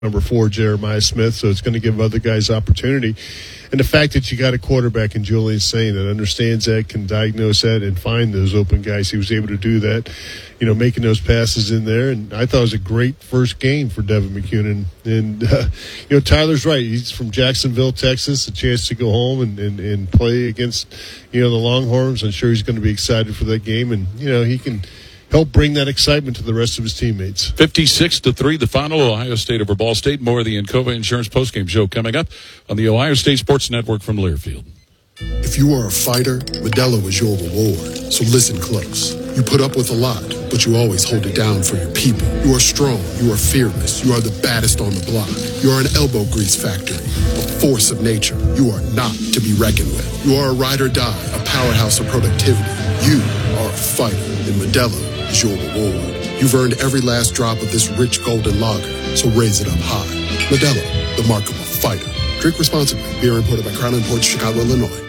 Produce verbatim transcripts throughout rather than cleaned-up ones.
number four, Jeremiah Smith, so it's going to give other guys opportunity. And the fact that you got a quarterback in Julian Sain that understands that, can diagnose that, and find those open guys, he was able to do that, you know, making those passes in there. And I thought it was a great first game for Devin McCunan. And, uh, you know, Tyler's right. He's from Jacksonville, Texas, a chance to go home and, and, and play against, you know, the Longhorns. I'm sure he's going to be excited for that game. And, you know, he can – help bring that excitement to the rest of his teammates. fifty-six to three, the final. Ohio State over Ball State. More of the Encova Insurance postgame show coming up on the Ohio State Sports Network from Learfield. If you are a fighter, Modelo is your reward. So listen close. You put up with a lot, but you always hold it down for your people. You are strong. You are fearless. You are the baddest on the block. You are an elbow grease factory, a force of nature. You are not to be reckoned with. You are a ride or die, a powerhouse of productivity. You are a fighter, and Modelo is your reward. You've earned every last drop of this rich golden lager, so raise it up high. Modelo, the mark of a fighter. Drink responsibly. Beer imported by Crown Imports, Chicago, Illinois.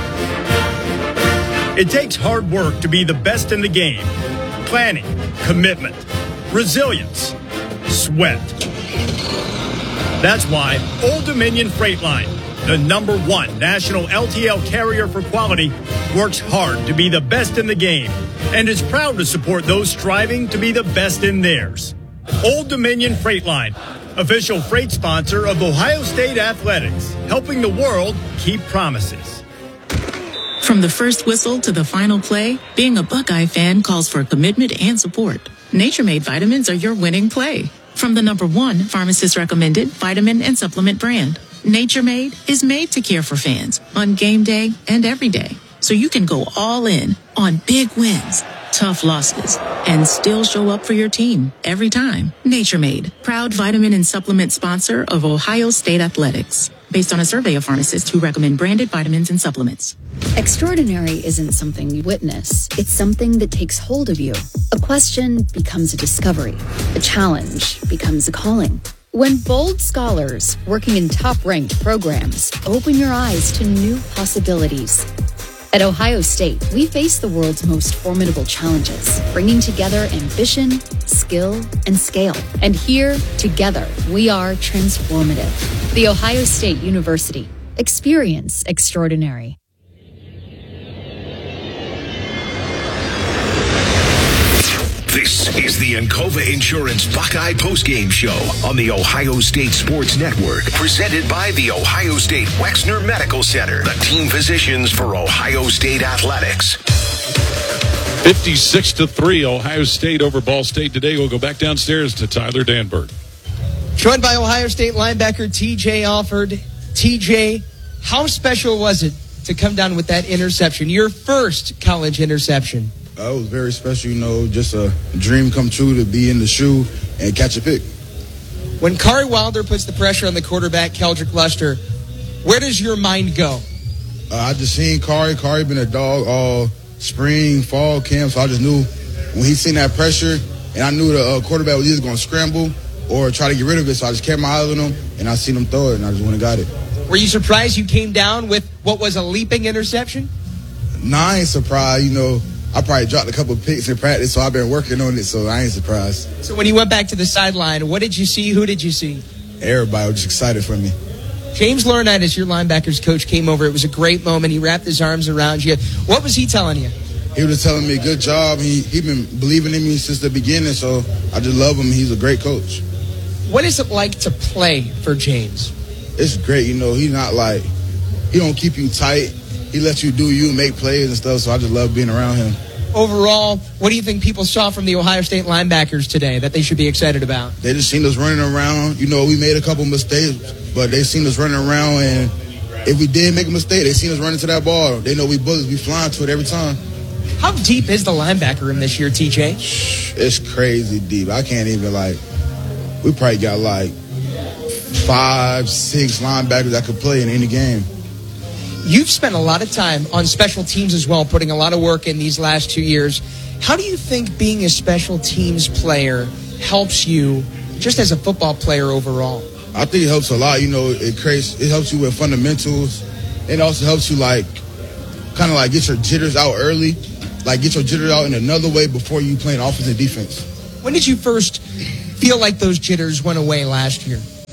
It takes hard work to be the best in the game. Planning, commitment, resilience, sweat. That's why Old Dominion Freight Line, the number one national L T L carrier for quality, works hard to be the best in the game and is proud to support those striving to be the best in theirs. Old Dominion Freight Line, official freight sponsor of Ohio State Athletics, helping the world keep promises. From the first whistle to the final play, being a Buckeye fan calls for commitment and support. Nature Made vitamins are your winning play. From the number one pharmacist-recommended vitamin and supplement brand, Nature Made is made to care for fans on game day and every day. So you can go all in on big wins, tough losses, and still show up for your team every time. Nature Made, proud vitamin and supplement sponsor of Ohio State Athletics. Based on a survey of pharmacists who recommend branded vitamins and supplements. Extraordinary isn't something you witness. It's something that takes hold of you. A question becomes a discovery. A challenge becomes a calling. When bold scholars working in top-ranked programs open your eyes to new possibilities. At Ohio State, we face the world's most formidable challenges, bringing together ambition, skill, and scale. And here, together, we are transformative. The Ohio State University. Experience extraordinary. This is the Encova Insurance Buckeye Postgame Show on the Ohio State Sports Network, presented by the Ohio State Wexner Medical Center, the team physicians for Ohio State Athletics. fifty-six to three, Ohio State over Ball State today. We'll go back downstairs to Tyler Danberg. Joined by Ohio State linebacker T J Alford. T J, how special was it to come down with that interception, your first college interception? Uh, it was very special, you know, just a dream come true to be in the shoe and catch a pick. When Kari Wilder puts the pressure on the quarterback, Keldrick Luster, where does your mind go? Uh, I just seen Kari. Kari been a dog all spring, fall camp, so I just knew when he seen that pressure, and I knew the uh, quarterback was either going to scramble or try to get rid of it, so I just kept my eyes on him, and I seen him throw it, and I just went and got it. Were you surprised you came down with what was a leaping interception? Nah, I ain't surprised, you know. I probably dropped a couple of picks in practice, so I've been working on it, so I ain't surprised. So when you went back to the sideline, what did you see? Who did you see? Everybody was just excited for me. James Laurinaitis, your linebackers coach, came over. It was a great moment. He wrapped his arms around you. What was he telling you? He was telling me, good job. He he been believing in me since the beginning, so I just love him. He's a great coach. What is it like to play for James? It's great. You know, he's not like, he don't keep you tight. He lets you do you, make plays and stuff, so I just love being around him. Overall, what do you think people saw from the Ohio State linebackers today that they should be excited about? They just seen us running around. You know, we made a couple mistakes, but they seen us running around, and if we did make a mistake, they seen us running to that ball. They know we bullets. We flying to it every time. How deep is the linebacker room this year, T J? It's crazy deep. I can't even, like, we probably got, like, five, six linebackers that could play in any game. You've spent a lot of time on special teams as well, putting a lot of work in these last two years. How do you think being a special teams player helps you just as a football player overall? I think it helps a lot. You know, it creates, it helps you with fundamentals. It also helps you, like, kind of like get your jitters out early, like get your jitters out in another way before you play an offense and defense. When did you first feel like those jitters went away last year?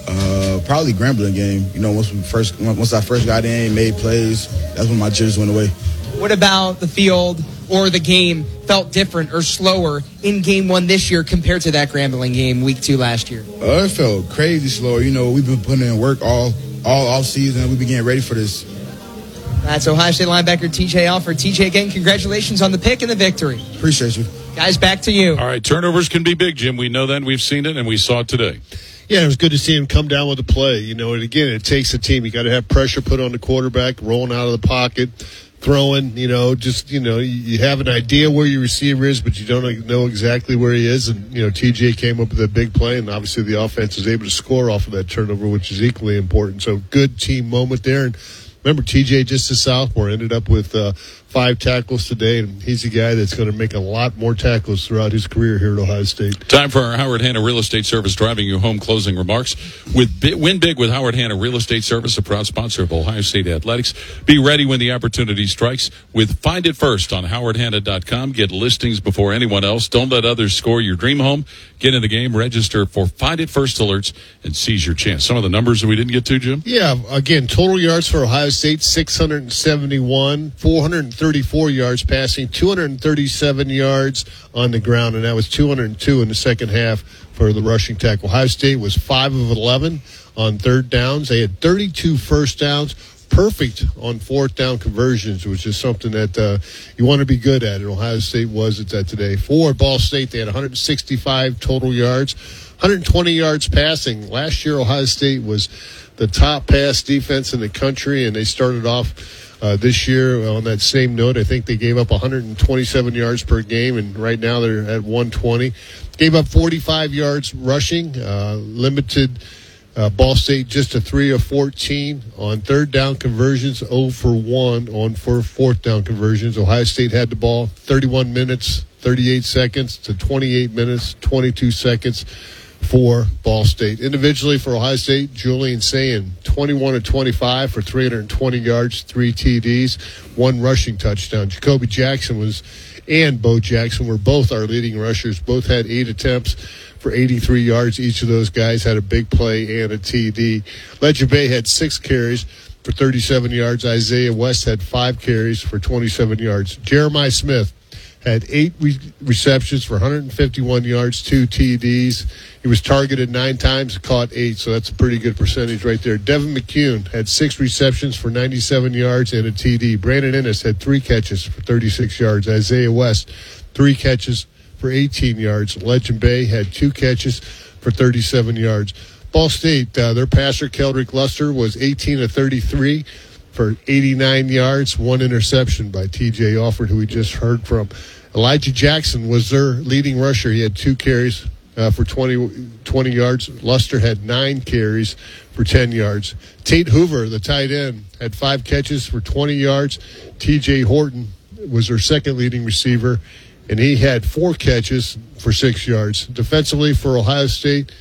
Uh, probably Grambling game. You know, once we first once I first got in, made plays, that's when my jitters went away. What about the field or the game felt different or slower in game one this year compared to that Grambling game week two last year? Uh, it felt crazy slower. You know, we've been putting in work all all off season. We've been getting ready for this. That's Ohio State linebacker T J Alford. T J, again, congratulations on the pick and the victory. Appreciate you. Guys, back to you. All right, turnovers can be big, Jim. We know that. We've seen it, and we saw it today. Yeah, it was good to see him come down with the play. You know, and again, it takes a team. You got to have pressure put on the quarterback, rolling out of the pocket, throwing, you know, just, you know, you have an idea where your receiver is, but you don't know exactly where he is. And, you know, T J came up with a big play, and obviously the offense was able to score off of that turnover, which is equally important. So good team moment there. And remember, T J, just a sophomore, ended up with uh, five tackles today, and he's a guy that's going to make a lot more tackles throughout his career here at Ohio State. Time for our Howard Hanna Real Estate Service driving you home closing remarks. With Win Big with Howard Hanna Real Estate Service, a proud sponsor of Ohio State Athletics. Be ready when the opportunity strikes with Find It First on howard hanna dot com. Get listings before anyone else. Don't let others score your dream home. Get in the game, register for Find It First alerts, and seize your chance. Some of the numbers that we didn't get to, Jim? Yeah, again, total yards for Ohio State, six hundred seventy-one, four hundred thirty-four yards passing, two hundred thirty-seven yards on the ground, and that was two hundred two in the second half for the rushing tackle. Ohio State was five of eleven on third downs. They had thirty-two first downs, perfect on fourth down conversions, which is something that uh, you want to be good at, and Ohio State was at that today. For Ball State, they had one hundred sixty-five total yards, one hundred twenty yards passing. Last year, Ohio State was the top pass defense in the country, and they started off Uh, this year, on that same note, I think they gave up one hundred twenty-seven yards per game, and right now they're at one hundred twenty. Gave up forty-five yards rushing, uh, limited uh, Ball State just a three of fourteen on third down conversions, zero for one on for fourth down conversions. Ohio State had the ball thirty-one minutes, thirty-eight seconds to twenty-eight minutes, twenty-two seconds for Ball State. Individually for Ohio State, Julian Sayin, twenty-one of twenty-five for three hundred twenty yards, three T Ds, one rushing touchdown. Jacoby Jackson was and Bo Jackson were both our leading rushers. Both had eight attempts for eighty-three yards. Each of those guys had a big play and a T D. Legend Bay had six carries for thirty-seven yards. Isaiah West had five carries for twenty-seven yards. Jeremiah Smith had eight re- receptions for one hundred fifty-one yards, two T Ds. He was targeted nine times, caught eight, so that's a pretty good percentage right there. Devin McCune had six receptions for ninety-seven yards and a T D. Brandon Ennis had three catches for thirty-six yards. Isaiah West, three catches for eighteen yards. Legend Bay had two catches for thirty-seven yards. Ball State, uh, their passer, Keldrick Luster, was eighteen of thirty-three for eighty-nine yards, one interception by T J Alford, who we just heard from. Elijah Jackson was their leading rusher. He had two carries uh, for twenty, twenty yards. Luster had nine carries for ten yards. Tate Hoover, the tight end, had five catches for twenty yards. T J Horton was their second leading receiver, and he had four catches for six yards. Defensively for Ohio State,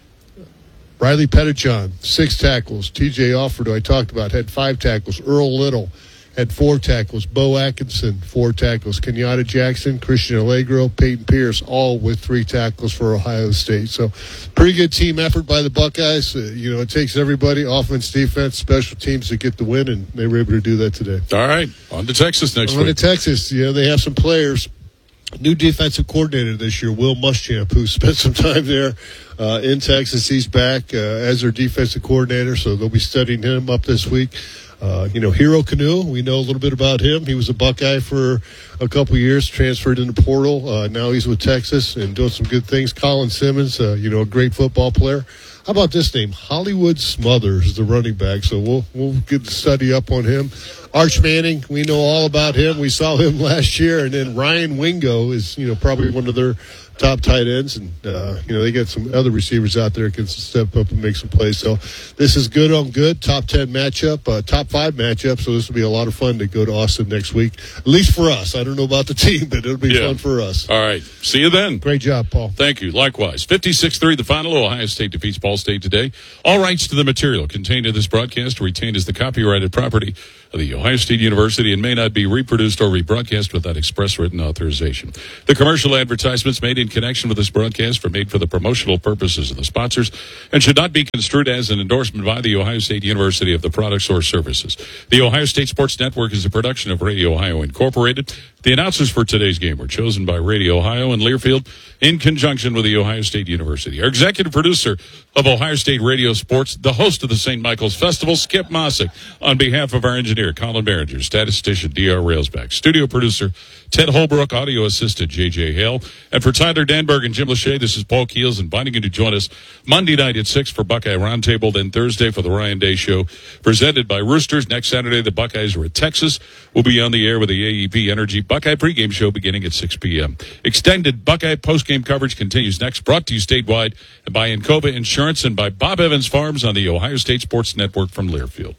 Riley Pettijohn, six tackles. T J Alford, who I talked about, had five tackles. Earl Little had four tackles. Bo Atkinson, four tackles. Kenyatta Jackson, Christian Allegro, Peyton Pierce, all with three tackles for Ohio State. So pretty good team effort by the Buckeyes. Uh, you know, it takes everybody, offense, defense, special teams to get the win, and they were able to do that today. All right, on to Texas next on week. On to Texas. You know, they have some players. New defensive coordinator this year, Will Muschamp, who spent some time there uh, in Texas. He's back uh, as their defensive coordinator, so they'll be studying him up this week. Uh, you know, Hero Canoe, we know a little bit about him. He was a Buckeye for a couple of years, transferred in the portal. Uh, now he's with Texas and doing some good things. Colin Simmons, uh, you know, a great football player. How about this name? Hollywood Smothers, the running back. So we'll we'll get to study up on him. Arch Manning, we know all about him. We saw him last year. And then Ryan Wingo is, you know, probably one of their top tight ends. And, uh, you know, they got some other receivers out there that can step up and make some plays. So this is good on good. Top ten matchup, uh, top five matchup. So this will be a lot of fun to go to Austin next week, at least for us. I don't know about the team, but it'll be yeah. fun for us. All right. See you then. Great job, Paul. Thank you. Likewise. fifty-six three, the final. Ohio State defeats Ball State today. All rights to the material contained in this broadcast are retained as the copyrighted property of the Ohio State University and may not be reproduced or rebroadcast without express written authorization. The commercial advertisements made in in connection with this broadcast are made for the promotional purposes of the sponsors and should not be construed as an endorsement by the Ohio State University of the products or services. The Ohio State Sports Network is a production of Radio Ohio Incorporated. The announcers for today's game were chosen by Radio Ohio and Learfield in conjunction with the Ohio State University. Our executive producer of Ohio State Radio Sports, the host of the Saint Michael's Festival, Skip Mossick, on behalf of our engineer, Colin Behringer, statistician, D R Railsback, studio producer, Ted Holbrook, audio assistant, J J Hale, and for Tyler Danberg and Jim Lachey, this is Paul Keels, inviting you to join us Monday night at six for Buckeye Roundtable, then Thursday for the Ryan Day Show, presented by Roosters. Next Saturday, the Buckeyes are at Texas. We'll be on the air with the A E P Energy Buckeye pregame show beginning at six p.m. Extended Buckeye postgame coverage continues next, brought to you statewide by Encova Insurance and by Bob Evans Farms on the Ohio State Sports Network from Learfield.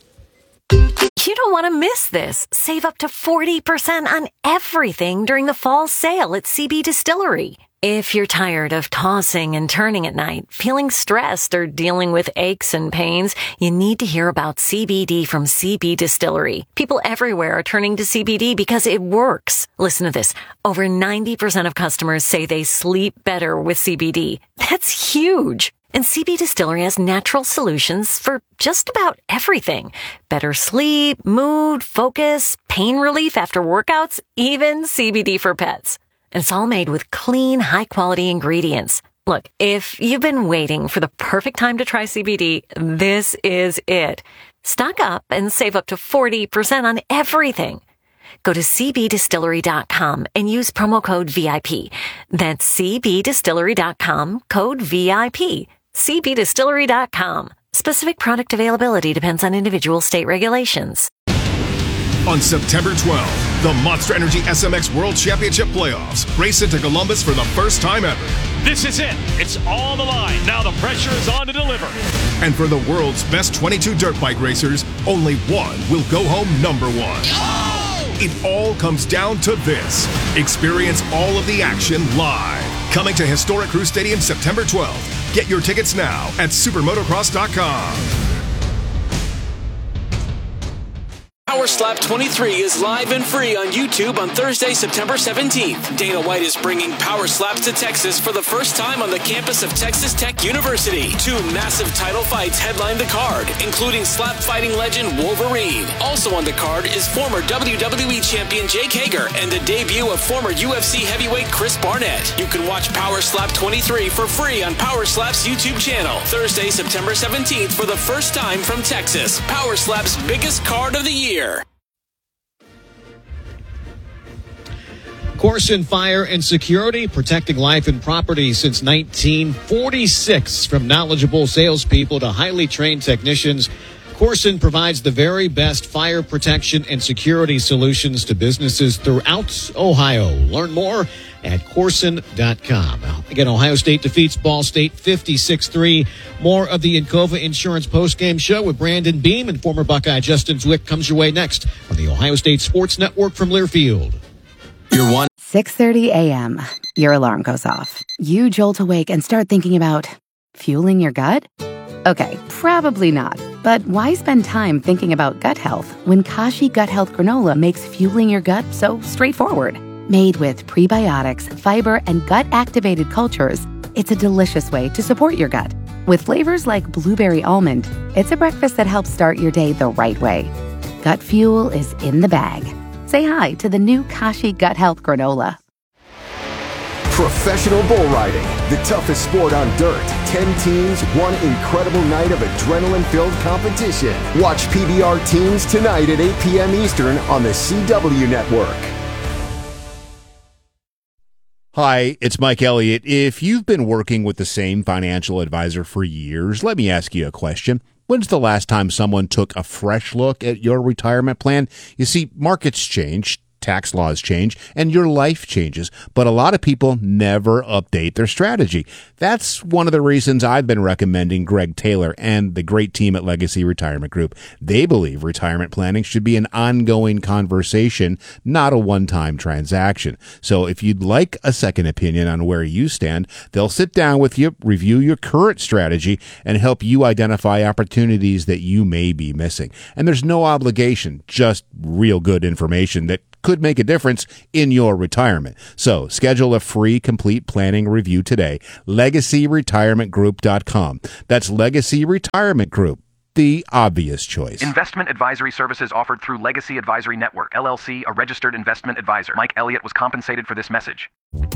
You don't want to miss this. Save up to forty percent on everything during the fall sale at C B Distillery. If you're tired of tossing and turning at night, feeling stressed, or dealing with aches and pains, you need to hear about C B D from C B Distillery. People everywhere are turning to C B D because it works. Listen to this. Over ninety percent of customers say they sleep better with C B D. That's huge. And C B Distillery has natural solutions for just about everything. Better sleep, mood, focus, pain relief after workouts, even C B D for pets. And it's all made with clean, high-quality ingredients. Look, if you've been waiting for the perfect time to try C B D, this is it. Stock up and save up to forty percent on everything. Go to c b distillery dot com and use promo code V I P. That's c b distillery dot com, code V I P. c b distillery dot com. Specific product availability depends on individual state regulations. On September twelfth, the Monster Energy S M X World Championship Playoffs race into Columbus for the first time ever. This is it. It's on the line. Now the pressure is on to deliver. And for the world's best twenty-two dirt bike racers, only one will go home number one. Oh! It all comes down to this. Experience all of the action live. Coming to historic Crew Stadium September twelfth. Get your tickets now at supermotocross dot com. Power Slap twenty-three is live and free on YouTube on Thursday, September seventeenth. Dana White is bringing Power Slaps to Texas for the first time on the campus of Texas Tech University. Two massive title fights headline the card, including slap fighting legend Wolverine. Also on the card is former W W E champion Jake Hager and the debut of former U F C heavyweight Chris Barnett. You can watch Power Slap twenty-three for free on Power Slap's YouTube channel. Thursday, September seventeenth for the first time from Texas. Power Slap's biggest card of the year. Corson Fire and Security, protecting life and property since nineteen forty-six. From knowledgeable salespeople to highly trained technicians, Corson provides the very best fire protection and security solutions to businesses throughout Ohio. Learn more at corson dot com. Again, Ohio State defeats Ball State fifty-six three. More of the Encova Insurance postgame show with Brandon Beam and former Buckeye Justin Zwick comes your way next on the Ohio State Sports Network from Learfield. You're one. six thirty a.m. Your alarm goes off. You jolt awake and start thinking about fueling your gut? Okay, probably not. But why spend time thinking about gut health when Kashi Gut Health Granola makes fueling your gut so straightforward? Made with prebiotics, fiber, and gut-activated cultures, it's a delicious way to support your gut. With flavors like blueberry almond, it's a breakfast that helps start your day the right way. Gut fuel is in the bag. Say hi to the new Kashi Gut Health Granola. Professional bull riding, the toughest sport on dirt. Ten teams, one incredible night of adrenaline-filled competition. Watch P B R Teams tonight at eight p.m. Eastern on the C W Network. Hi, it's Mike Elliott. If you've been working with the same financial advisor for years, let me ask you a question. When's the last time someone took a fresh look at your retirement plan? You see, markets change, tax laws change, and your life changes, but a lot of people never update their strategy. That's one of the reasons I've been recommending Greg Taylor and the great team at Legacy Retirement Group. They believe retirement planning should be an ongoing conversation, not a one-time transaction. So if you'd like a second opinion on where you stand, they'll sit down with you, review your current strategy, and help you identify opportunities that you may be missing. And there's no obligation, just real good information that could make a difference in your retirement. So schedule a free complete planning review today. legacy retirement group dot com. That's Legacy Retirement Group, the obvious choice. Investment advisory services offered through Legacy Advisory Network, L L C, a registered investment advisor. Mike Elliott was compensated for this message.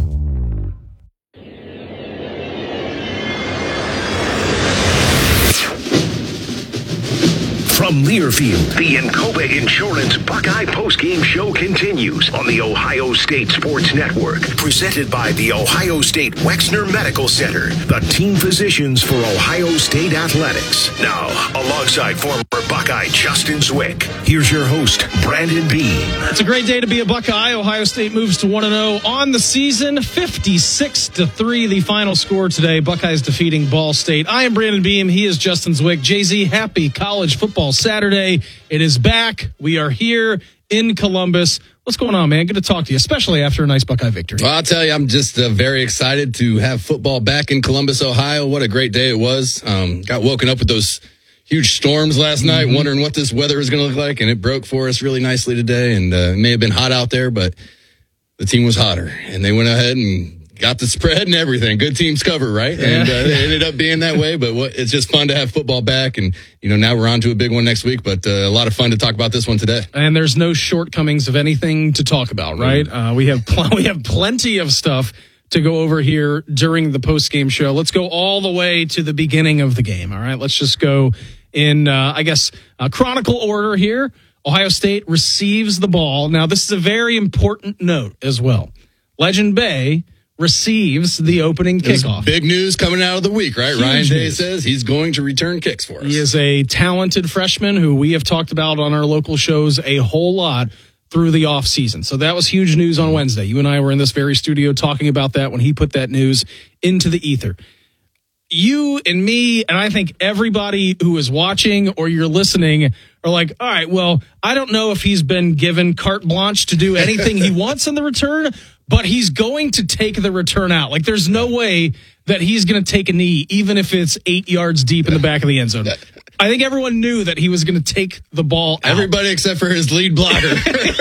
From Learfield, the Encova Insurance Buckeye postgame show continues on the Ohio State Sports Network. Presented by the Ohio State Wexner Medical Center, the team physicians for Ohio State Athletics. Now, alongside former Buckeye Justin Zwick, here's your host, Brandon Beam. It's a great day to be a Buckeye. Ohio State moves to one and oh on the season, fifty-six to three, the final score today. Buckeyes defeating Ball State. I am Brandon Beam. He is Justin Zwick. Jay-Z, happy college football Saturday. It is back. We are here in Columbus. What's going on, man? Good to talk to you, especially after a nice Buckeye victory. Well, I'll tell you, I'm just uh, very excited to have football back in Columbus, Ohio. What a great day it was. Um, got woken up with those huge storms last night, mm-hmm. wondering what this weather was going to look like, and it broke for us really nicely today. And uh, it may have been hot out there, but the team was hotter, and they went ahead and got the spread and everything. Good teams cover, right? Yeah. And uh, it ended up being that way, but what, it's just fun to have football back. And, you know, now we're on to a big one next week, but uh, a lot of fun to talk about this one today. And there's no shortcomings of anything to talk about, right? Mm. Uh, we have pl- we have plenty of stuff to go over here during the post-game show. Let's go all the way to the beginning of the game, all right? Let's just go in, uh, I guess, uh, chronicle order here. Ohio State receives the ball. Now, this is a very important note as well. Legend Bay receives the opening kickoff. Big news coming out of the week, right? Huge Ryan Day news. says he's going to return kicks for us. He is a talented freshman who we have talked about on our local shows a whole lot through the offseason. So that was huge news on Wednesday. You and I were in this very studio talking about that when he put that news into the ether. You and me, and I think everybody who is watching or you're listening are like, all right, well, I don't know if he's been given carte blanche to do anything he wants in the return, but he's going to take the return out. Like, there's no way that he's going to take a knee, even if it's eight yards deep in the back of the end zone. I think everyone knew that he was going to take the ball out. Everybody except for his lead blocker.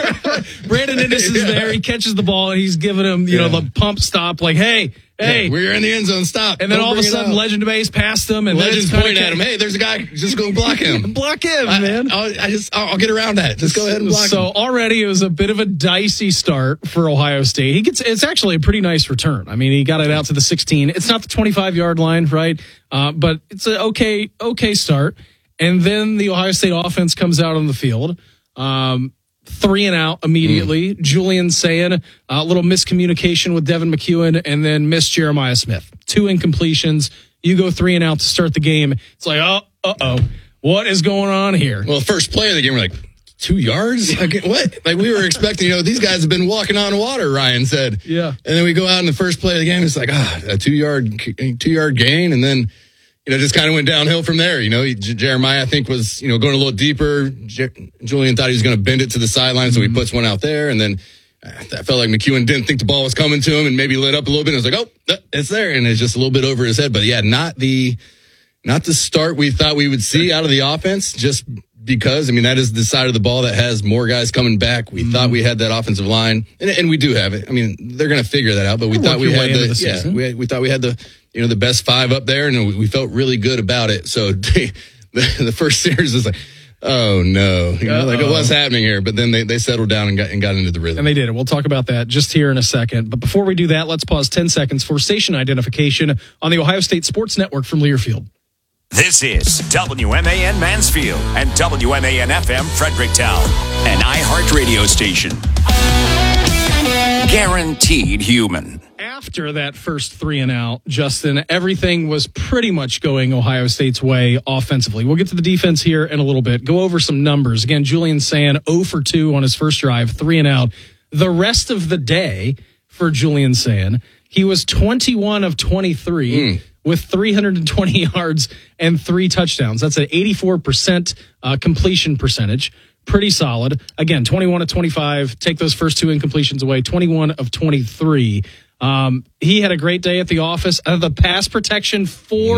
Brandon Innes is there. He catches the ball, and he's giving him, you yeah. know, the pump stop, like, hey, hey. Yeah, we're in the end zone, stop. And then Don't all of a sudden, Legend Bay's past him. And Legends point at him, hey, there's a guy, just go block him. block him, I, man. I'll, I just, I'll, I'll get around that. Just go ahead and block so him. So already it was a bit of a dicey start for Ohio State. He gets, it's actually a pretty nice return. I mean, he got it out to the sixteen. It's not the twenty-five-yard line, right? Uh, but it's an okay, okay start. And then the Ohio State offense comes out on the field. Um, three and out immediately. Mm. Julian saying a little miscommunication with Devin McEwen, and then miss Jeremiah Smith. Two incompletions. You go three and out to start the game. It's like, oh, uh-oh. What is going on here? Well, the first play of the game, we're like, two yards? Like, what? Like, we were expecting, you know, these guys have been walking on water, Ryan said. Yeah. And then we go out in the first play of the game. It's like, ah, a two-yard two-yard gain, and then, you know, just kind of went downhill from there. You know, he, J- Jeremiah, I think, was, you know, going a little deeper. J- Julian thought he was going to bend it to the sideline, so he puts one out there. And then I felt like McEwen didn't think the ball was coming to him and maybe lit up a little bit. And it was like, oh, it's there. And it's just a little bit over his head. But, yeah, not the not the start we thought we would see out of the offense, just because, I mean, that is the side of the ball that has more guys coming back. We mm-hmm. thought we had that offensive line, and, and we do have it. I mean, they're going to figure that out, but we I'll thought we had the, the yeah, we, we thought we had the, you know, the best five up there, and we felt really good about it. So they, the, the first series was like, oh no, you know, like what's happening here? But then they, they settled down and got and got into the rhythm. And they did it. We'll talk about that just here in a second. But before we do that, let's pause ten seconds for station identification on the Ohio State Sports Network from Learfield. This is W M A N Mansfield and W M A N F M Fredericktown, an iHeart radio station. Guaranteed human. After that first three and out, Justin, everything was pretty much going Ohio State's way offensively. We'll get to the defense here in a little bit. Go over some numbers. Again, Julian Sayin zero for two on his first drive, three and out. The rest of the day for Julian Sayin, he was twenty-one of twenty-three mm. with three hundred twenty yards and three touchdowns. That's an eighty-four percent uh, completion percentage. Pretty solid. Again, twenty-one of twenty-five. Take those first two incompletions away. twenty-one of twenty-three. Um, he had a great day at the office. Uh, the pass protection for mm.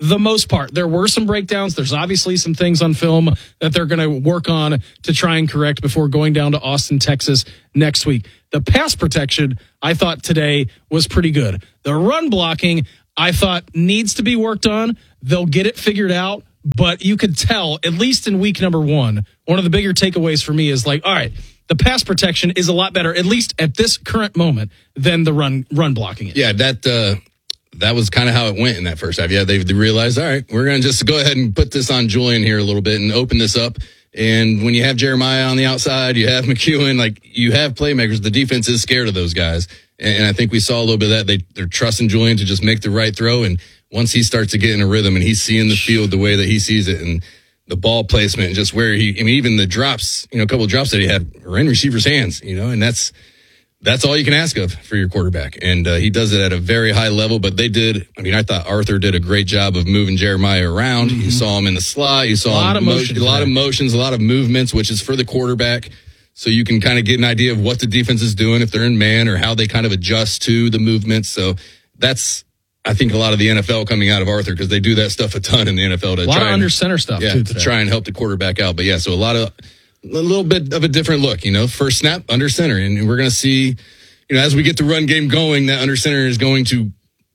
the most part. There were some breakdowns. There's obviously some things on film that they're going to work on to try and correct before going down to Austin, Texas next week. The pass protection, I thought today was pretty good. The run blocking, I thought needs to be worked on. They'll get it figured out, but you could tell, at least in week number one, one of the bigger takeaways for me is like, all right, the pass protection is a lot better, at least at this current moment, than the run run blocking it. Yeah, that uh, that was kind of how it went in that first half. Yeah, they, they realized, all right, we're going to just go ahead and put this on Julian here a little bit and open this up. And when you have Jeremiah on the outside, you have McEwen, like you have playmakers. The defense is scared of those guys. And, and I think we saw a little bit of that. They, they're trusting Julian to just make the right throw. And once he starts to get in a rhythm and he's seeing the field the way that he sees it and the ball placement and just where he, I mean, even the drops, you know, a couple of drops that he had are in receivers' hands, you know, and that's, that's all you can ask of for your quarterback. And uh, he does it at a very high level, but they did, I mean, I thought Arthur did a great job of moving Jeremiah around. Mm-hmm. You saw him in the slot. You saw a lot him of motions, mo- a lot of motions, a lot of movements, which is for the quarterback. So you can kind of get an idea of what the defense is doing if they're in man or how they kind of adjust to the movements. So that's, I think, a lot of the N F L coming out of Arthur because they do that stuff a ton in the N F L to a lot try of and, under center stuff yeah, too to today. try and help the quarterback out. But yeah, so a lot of a little bit of a different look, you know, first snap under center, and we're going to see, you know, as we get the run game going, that under center is going to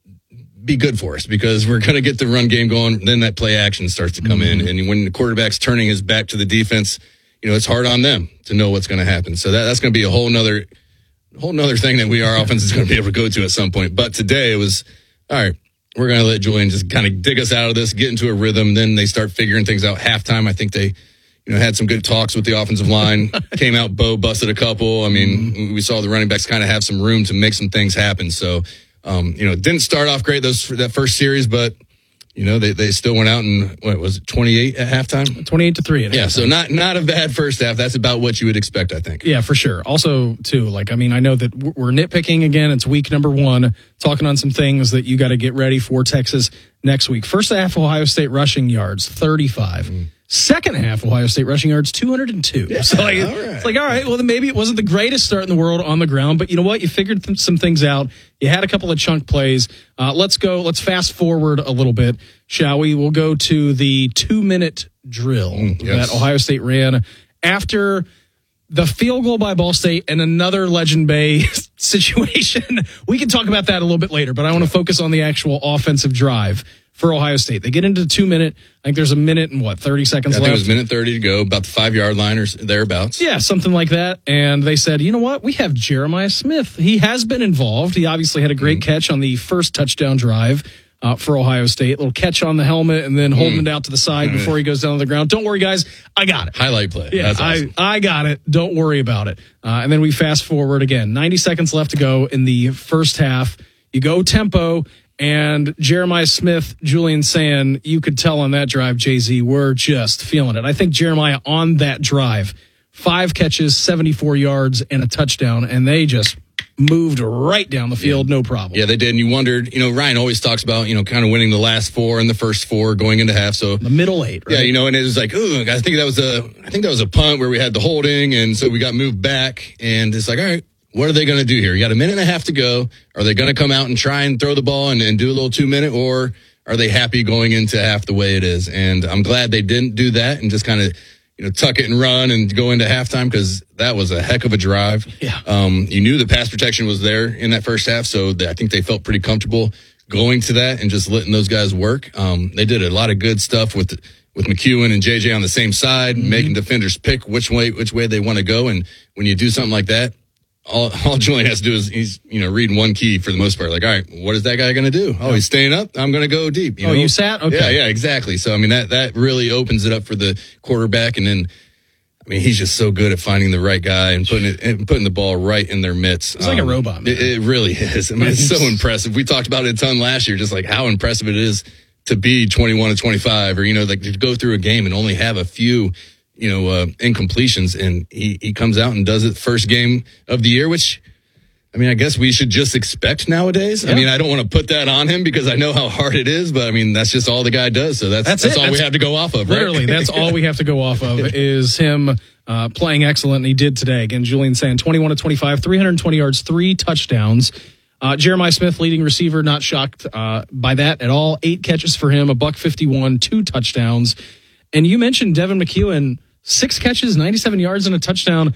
be good for us because we're going to get the run game going. Then that play action starts to come mm-hmm. in, and when the quarterback's turning his back to the defense, you know, it's hard on them to know what's going to happen. So that that's going to be a whole nother whole nother thing that we our offense is going to be able to go to at some point. But today it was all right. We're going to let Julian just kind of dig us out of this, get into a rhythm. Then they start figuring things out. Halftime, I think they, you know, had some good talks with the offensive line. Came out, Bo busted a couple. I mean, mm-hmm. we saw the running backs kind of have some room to make some things happen. So, um, you know, it didn't start off great those that first series, but you know, they, they still went out and what was it, twenty-eight at halftime? twenty-eight to three at yeah, halftime. So not not a bad first half. That's about what you would expect, I think. Yeah, for sure. Also, too, like, I mean, I know that we're nitpicking again. It's week number one, talking on some things that you got to get ready for Texas next week. First half, Ohio State rushing yards, thirty-five. Mm. Second half, Ohio State rushing yards, two hundred two. Yeah, so like, all right. It's like, all right, well, then maybe it wasn't the greatest start in the world on the ground, but you know what? You figured th- some things out. You had a couple of chunk plays. Uh, let's go. Let's fast forward a little bit, shall we? We'll go to the two-minute drill mm, yes. that Ohio State ran after the field goal by Ball State and another Legend Bay situation. We can talk about that a little bit later, but I want to focus on the actual offensive drive for Ohio State. They get into the two minute. I think there's a minute and what, thirty seconds yeah, I left? think it was minute thirty to go, about the five yard line or thereabouts. Yeah, something like that. And they said, you know what? We have Jeremiah Smith. He has been involved. He obviously had a great mm-hmm. catch on the first touchdown drive uh, for Ohio State. Little catch on the helmet and then holding mm. it out to the side mm-hmm. before he goes down to the ground. Don't worry, guys. I got it. Highlight play. Yeah, That's awesome. I, I got it. Don't worry about it. Uh, and then we fast forward again. ninety seconds left to go in the first half. You go tempo. And Jeremiah Smith, Julian Sand, you could tell on that drive, Jay-Z, we're just feeling it. I think Jeremiah on that drive, five catches, seventy-four yards, and a touchdown, and they just moved right down the field, yeah. no problem. Yeah, they did. And you wondered, you know, Ryan always talks about, you know, kind of winning the last four and the first four going into half. So the middle eight, right? Yeah, you know, and it was like, ooh, I think that was a, I think that was a punt where we had the holding, and so we got moved back, and it's like, all right. What are they going to do here? You got a minute and a half to go. Are they going to come out and try and throw the ball and, and do a little two minute, or are they happy going into half the way it is? And I'm glad they didn't do that and just kind of, you know, tuck it and run and go into halftime because that was a heck of a drive. Yeah. Um, you knew the pass protection was there in that first half, so I think they felt pretty comfortable going to that and just letting those guys work. Um, they did a lot of good stuff with with McEwen and J J on the same side, mm-hmm. making defenders pick which way which way they want to go. And when you do something like that, All, all Julian has to do is he's, you know, reading one key for the most part. Like, all right, what is that guy going to do? Oh, he's staying up. I'm going to go deep. You oh, know? you sat? Okay. Yeah, yeah, exactly. So, I mean, that, that really opens it up for the quarterback. And then, I mean, he's just so good at finding the right guy and putting it, and putting the ball right in their midst. It's um, like a robot, man. It, it really is. I mean, it's so impressive. We talked about it a ton last year, just like how impressive it is to be twenty-one to twenty-five or, you know, like to go through a game and only have a few, you know, uh, incompletions. And he, he comes out and does it first game of the year, which, I mean, I guess we should just expect nowadays. Yeah. I mean, I don't want to put that on him because I know how hard it is, but I mean, that's just all the guy does. So that's that's, that's all that's, we have to go off of, right? Literally, that's all we have to go off of is him uh, playing excellent, and he did today. Again, Julian Sand, twenty-one to twenty-five, three hundred twenty yards, three touchdowns. Uh, Jeremiah Smith, leading receiver, not shocked uh, by that at all. Eight catches for him, a buck fifty-one, two touchdowns. And you mentioned Devin McEwen, six catches, ninety-seven yards and a touchdown.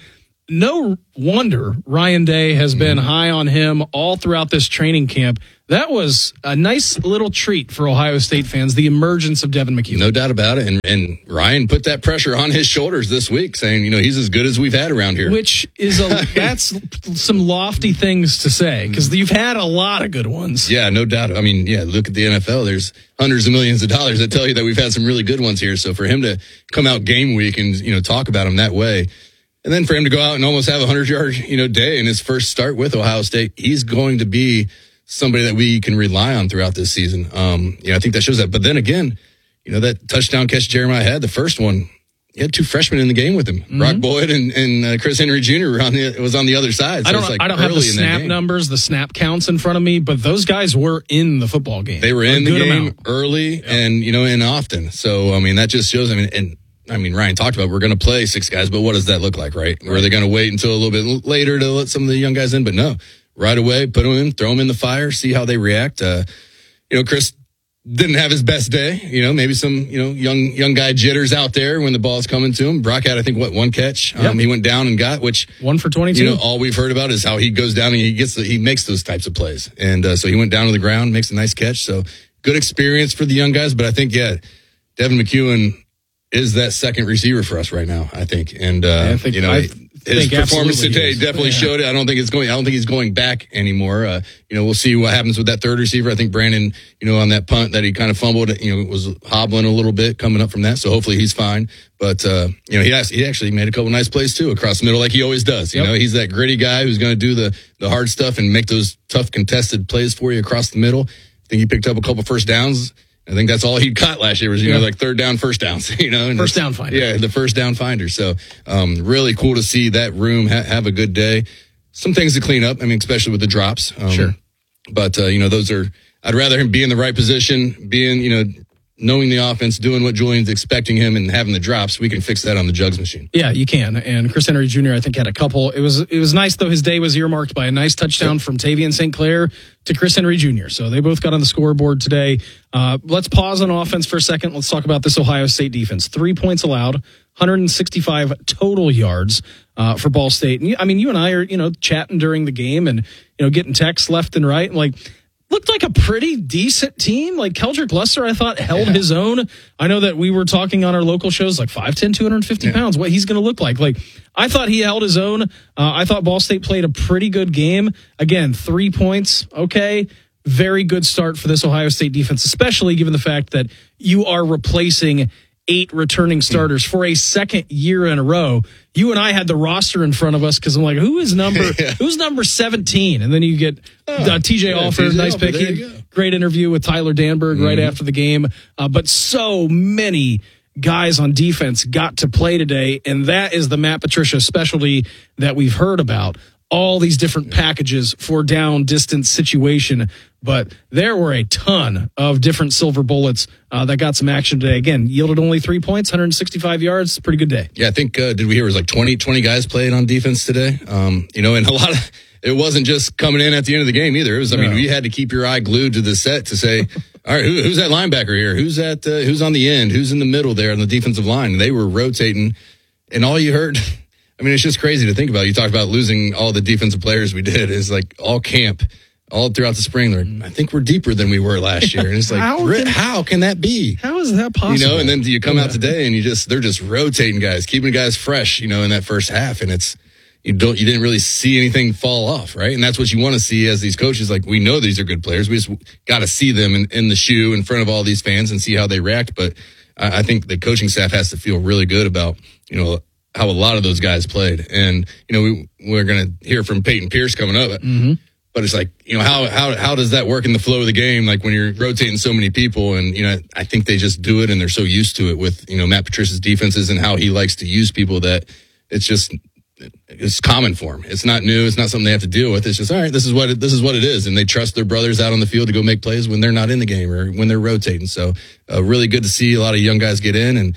No wonder Ryan Day has been high on him all throughout this training camp. That was a nice little treat for Ohio State fans, the emergence of Devin McEwen. No doubt about it. And, and Ryan put that pressure on his shoulders this week, saying, you know, he's as good as we've had around here. Which is a that's some lofty things to say, because you've had a lot of good ones. Yeah, no doubt. I mean, yeah, look at the N F L. There's hundreds of millions of dollars that tell you that we've had some really good ones here. So for him to come out game week and, you know, talk about him that way, and then for him to go out and almost have a hundred-yard, you know, day in his first start with Ohio State, he's going to be somebody that we can rely on throughout this season. Um, yeah, I think that shows that. But then again, you know, that touchdown catch Jeremiah had, the first one, he had two freshmen in the game with him. Mm-hmm. Brock Boyd and, and uh, Chris Henry Junior were on the, was on the other side. So I don't, it's like I don't have the snap numbers, the snap counts in front of me, but those guys were in the football game. They were in a the game amount. early yep. and, you know, and often. So, I mean, that just shows, I mean, and I mean, Ryan talked about we're going to play six guys, but what does that look like, right? Or are they going to wait until a little bit later to let some of the young guys in? But no, right away, put them in, throw them in the fire, see how they react. Uh, you know, Chris didn't have his best day. You know, maybe some, you know, young young guy jitters out there when the ball's coming to him. Brock had, I think, what, one catch? Yep. Um, he went down and got, which. One for twenty-two. You know, all we've heard about is how he goes down and he gets, the, he makes those types of plays. And uh, so he went down to the ground, makes a nice catch. So good experience for the young guys. But I think, yeah, Devin McEwen is that second receiver for us right now, I think. And, uh, yeah, I think, you know, I his performance today is. definitely yeah. showed it. I don't think it's going, I don't think he's going back anymore. Uh, you know, we'll see what happens with that third receiver. I think Brandon, you know, on that punt that he kind of fumbled, you know, was hobbling a little bit coming up from that. So hopefully he's fine. But, uh, you know, he has, he actually made a couple nice plays too across the middle, like he always does. You yep. know, he's that gritty guy who's going to do the, the hard stuff and make those tough contested plays for you across the middle. I think he picked up a couple first downs. I think that's all he caught last year was, you yeah. know, like third down, first downs, you know. And first down finder. Yeah, the first down finder. So um, really cool to see that room ha- have a good day. Some things to clean up, I mean, especially with the drops. Um, sure. But, uh, you know, those are, I'd rather him be in the right position, being, you know, knowing the offense, doing what Julian's expecting him and having the drops. We can fix that on the jugs machine. Yeah, you can. And Chris Henry Junior, I think, had a couple. It was it was nice, though. His day was earmarked by a nice touchdown from Tavian Saint Clair to Chris Henry Junior So they both got on the scoreboard today. Uh, let's pause on offense for a second. Let's talk about this Ohio State defense. Three points allowed, one hundred sixty-five total yards uh, for Ball State. And, I mean, you and I are, you know, chatting during the game and, you know, getting texts left and right. And, like, looked like a pretty decent team. Like Keldrick Luster, I thought, held yeah. his own. I know that we were talking on our local shows, like five ten, two hundred fifty yeah. pounds, what he's going to look like. Like, I thought he held his own. Uh, I thought Ball State played a pretty good game. Again, three points. Okay. Very good start for this Ohio State defense, especially given the fact that you are replacing eight returning starters for a second year in a row. You and I had the roster in front of us because I'm like, who is number yeah. who's number seventeen? And then you get uh, T J yeah, Alford, nice pick. Great interview with Tyler Danberg mm-hmm. right after the game. Uh, but so many guys on defense got to play today, and that is the Matt Patricia specialty that we've heard about. All these different packages for down distance situation, but there were a ton of different silver bullets uh, that got some action today. Again, yielded only three points, one hundred sixty-five yards. Pretty good day. Yeah, I think, uh, did we hear it was like twenty, twenty guys played on defense today? Um, you know, and a lot of, it wasn't just coming in at the end of the game either. It was, I no. mean, we had to keep your eye glued to the set to say, all right, who, who's that linebacker here? Who's that, uh, who's on the end? Who's in the middle there on the defensive line? They were rotating, and all you heard, I mean, it's just crazy to think about. You talked about losing all the defensive players we did. It's like all camp, all throughout the spring. Like, I think we're deeper than we were last year. And it's like, how can, how can that be? How is that possible? You know, and then you come yeah. out today and you just, they're just rotating guys, keeping guys fresh, you know, in that first half. And it's, you don't, you didn't really see anything fall off, right? And that's what you want to see as these coaches. Like, we know these are good players. We just got to see them in, in the shoe in front of all these fans and see how they react. But I, I think the coaching staff has to feel really good about, you know, how a lot of those guys played. And, you know, we, we're going to hear from Peyton Pierce coming up. Mm-hmm. But it's like, you know, how, how, how does that work in the flow of the game? Like when you're rotating so many people and, you know, I think they just do it and they're so used to it with, you know, Matt Patricia's defenses and how he likes to use people that it's just, it's common for him. It's not new. It's not something they have to deal with. It's just, all right, this is what it, this is what it is. And they trust their brothers out on the field to go make plays when they're not in the game or when they're rotating. So uh, really good to see a lot of young guys get in. And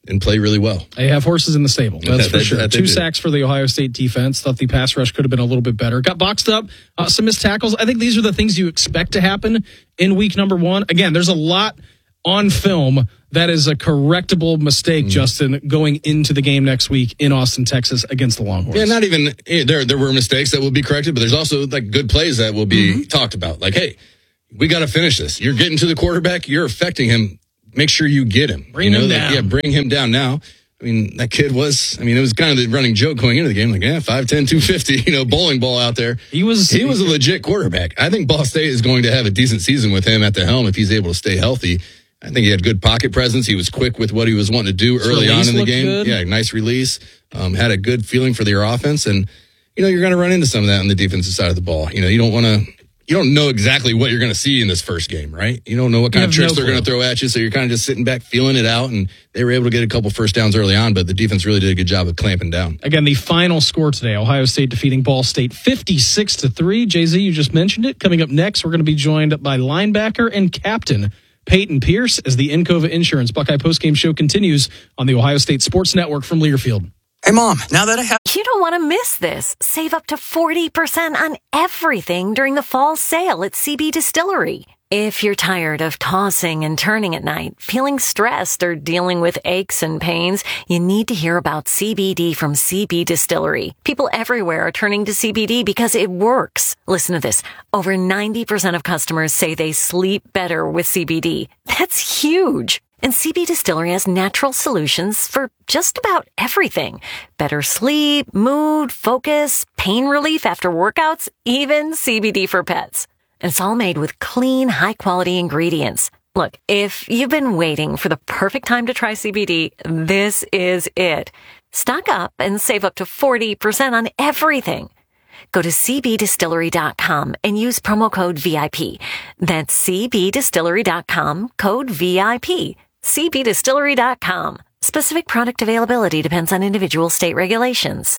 and play really well. They have horses in the stable. That's That- for that- sure. that they Two do. sacks for the Ohio State defense. Thought the pass rush could have been a little bit better. Got boxed up. Uh, some missed tackles. I think these are the things you expect to happen in week number one. Again, there's a lot on film that is a correctable mistake, mm. Justin, going into the game next week in Austin, Texas against the Longhorns. Yeah, not even eh, there. There were mistakes that will be corrected, but there's also like good plays that will be mm-hmm. talked about. Like, hey, we got to finish this. You're getting to the quarterback. You're affecting him. Make sure you get him. Bring you know, him like, down. Yeah, bring him down now. I mean, that kid was, I mean, it was kind of the running joke going into the game. Like, yeah, five ten, two fifty, you know, bowling ball out there. He was, he was a legit quarterback. I think Ball State is going to have a decent season with him at the helm if he's able to stay healthy. I think he had good pocket presence. He was quick with what he was wanting to do His early on in the game. Good. Yeah, nice release. Um, had a good feeling for their offense. And, you know, you're going to run into some of that on the defensive side of the ball. You know, you don't want to, you don't know exactly what you're going to see in this first game, right? You don't know what kind of tricks no they're going to throw at you. So you're kind of just sitting back, feeling it out. And they were able to get a couple first downs early on, but the defense really did a good job of clamping down. Again, the final score today, Ohio State defeating Ball State fifty-six to three. Jay-Z, you just mentioned it. Coming up next, we're going to be joined by linebacker and captain Peyton Pierce as the Encova Insurance Buckeye postgame show continues on the Ohio State Sports Network from Learfield. Hey, Mom, now that I have... You don't want to miss this. Save up to forty percent on everything during the fall sale at C B Distillery. If you're tired of tossing and turning at night, feeling stressed, or dealing with aches and pains, you need to hear about C B D from C B Distillery. People everywhere are turning to C B D because it works. Listen to this. Over ninety percent of customers say they sleep better with C B D. That's huge. And C B Distillery has natural solutions for just about everything. Better sleep, mood, focus, pain relief after workouts, even C B D for pets. And it's all made with clean, high-quality ingredients. Look, if you've been waiting for the perfect time to try C B D, this is it. Stock up and save up to forty percent on everything. Go to c b distillery dot com and use promo code V I P. That's c b distillery dot com, code V I P. c b distillery dot com. Specific product availability depends on individual state regulations.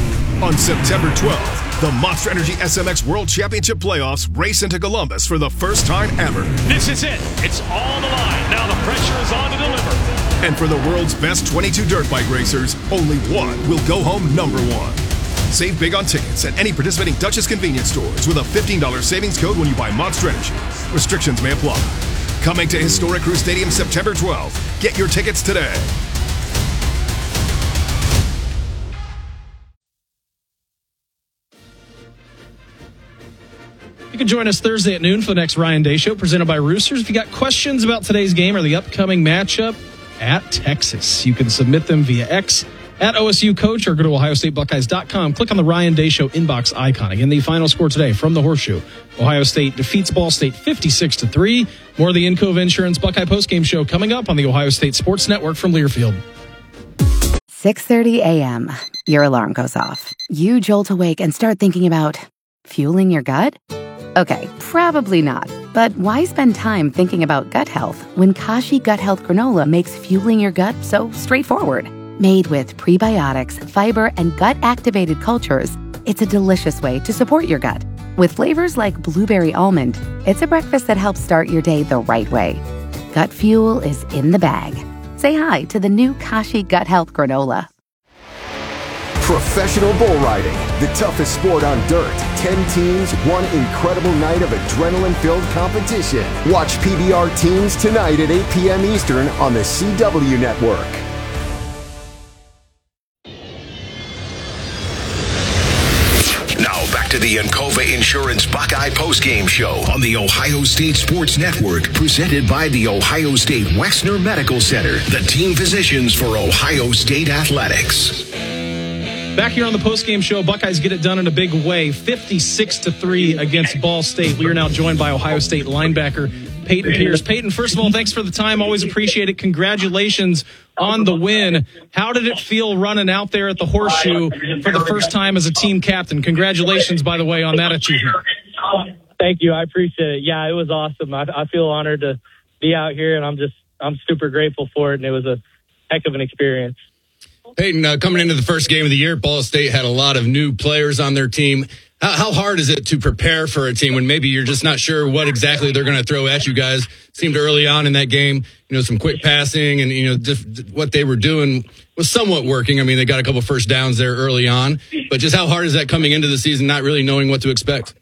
On September twelfth, the Monster Energy S M X World Championship Playoffs race into Columbus for the first time ever. This is it. It's on the line. Now the pressure is on to deliver. And for the world's best twenty-two dirt bike racers, only one will go home number one. Save big on tickets at any participating Dutchess convenience stores with a fifteen dollars savings code when you buy Monster Energy. Restrictions may apply. Coming to Historic Crew Stadium September twelfth. Get your tickets today. You can join us Thursday at noon for the next Ryan Day Show presented by Roosters. If you got questions about today's game or the upcoming matchup at Texas, you can submit them via X at O S U Coach or go to ohio state buckeyes dot com. Click on the Ryan Day Show inbox icon. Again, the final score today from the Horseshoe. Ohio State defeats Ball State fifty-six to three. More of the Encova Insurance Buckeye postgame show coming up on the Ohio State Sports Network from Learfield. six thirty a.m. Your alarm goes off. You jolt awake and start thinking about fueling your gut? Okay, probably not. But why spend time thinking about gut health when Kashi Gut Health Granola makes fueling your gut so straightforward? Made with prebiotics, fiber, and gut-activated cultures, it's a delicious way to support your gut. With flavors like blueberry almond, it's a breakfast that helps start your day the right way. Gut fuel is in the bag. Say hi to the new Kashi Gut Health Granola. Professional bull riding, the toughest sport on dirt. Ten teams, one incredible night of adrenaline-filled competition. Watch P B R Teams tonight at eight p.m. Eastern on the C W Network. Now back to the Encova Insurance Buckeye postgame show on the Ohio State Sports Network, presented by the Ohio State Wexner Medical Center, the team physicians for Ohio State Athletics. Back here on the postgame show, Buckeyes get it done in a big way, fifty-six to three against Ball State. We are now joined by Ohio State linebacker Peyton Pierce. Peyton, first of all, thanks for the time. Always appreciate it. Congratulations on the win. How did it feel running out there at the Horseshoe for the first time as a team captain? Congratulations, by the way, on that achievement. Thank you. I appreciate it. Yeah, it was awesome. I, I feel honored to be out here, and I'm just I'm super grateful for it, and it was a heck of an experience. Peyton, uh, coming into the first game of the year, Ball State had a lot of new players on their team. How, how hard is it to prepare for a team when maybe you're just not sure what exactly they're going to throw at you guys? Seemed early on in that game, you know, some quick passing and, you know, just what they were doing was somewhat working. I mean, they got a couple first downs there early on, but just how hard is that coming into the season, not really knowing what to expect?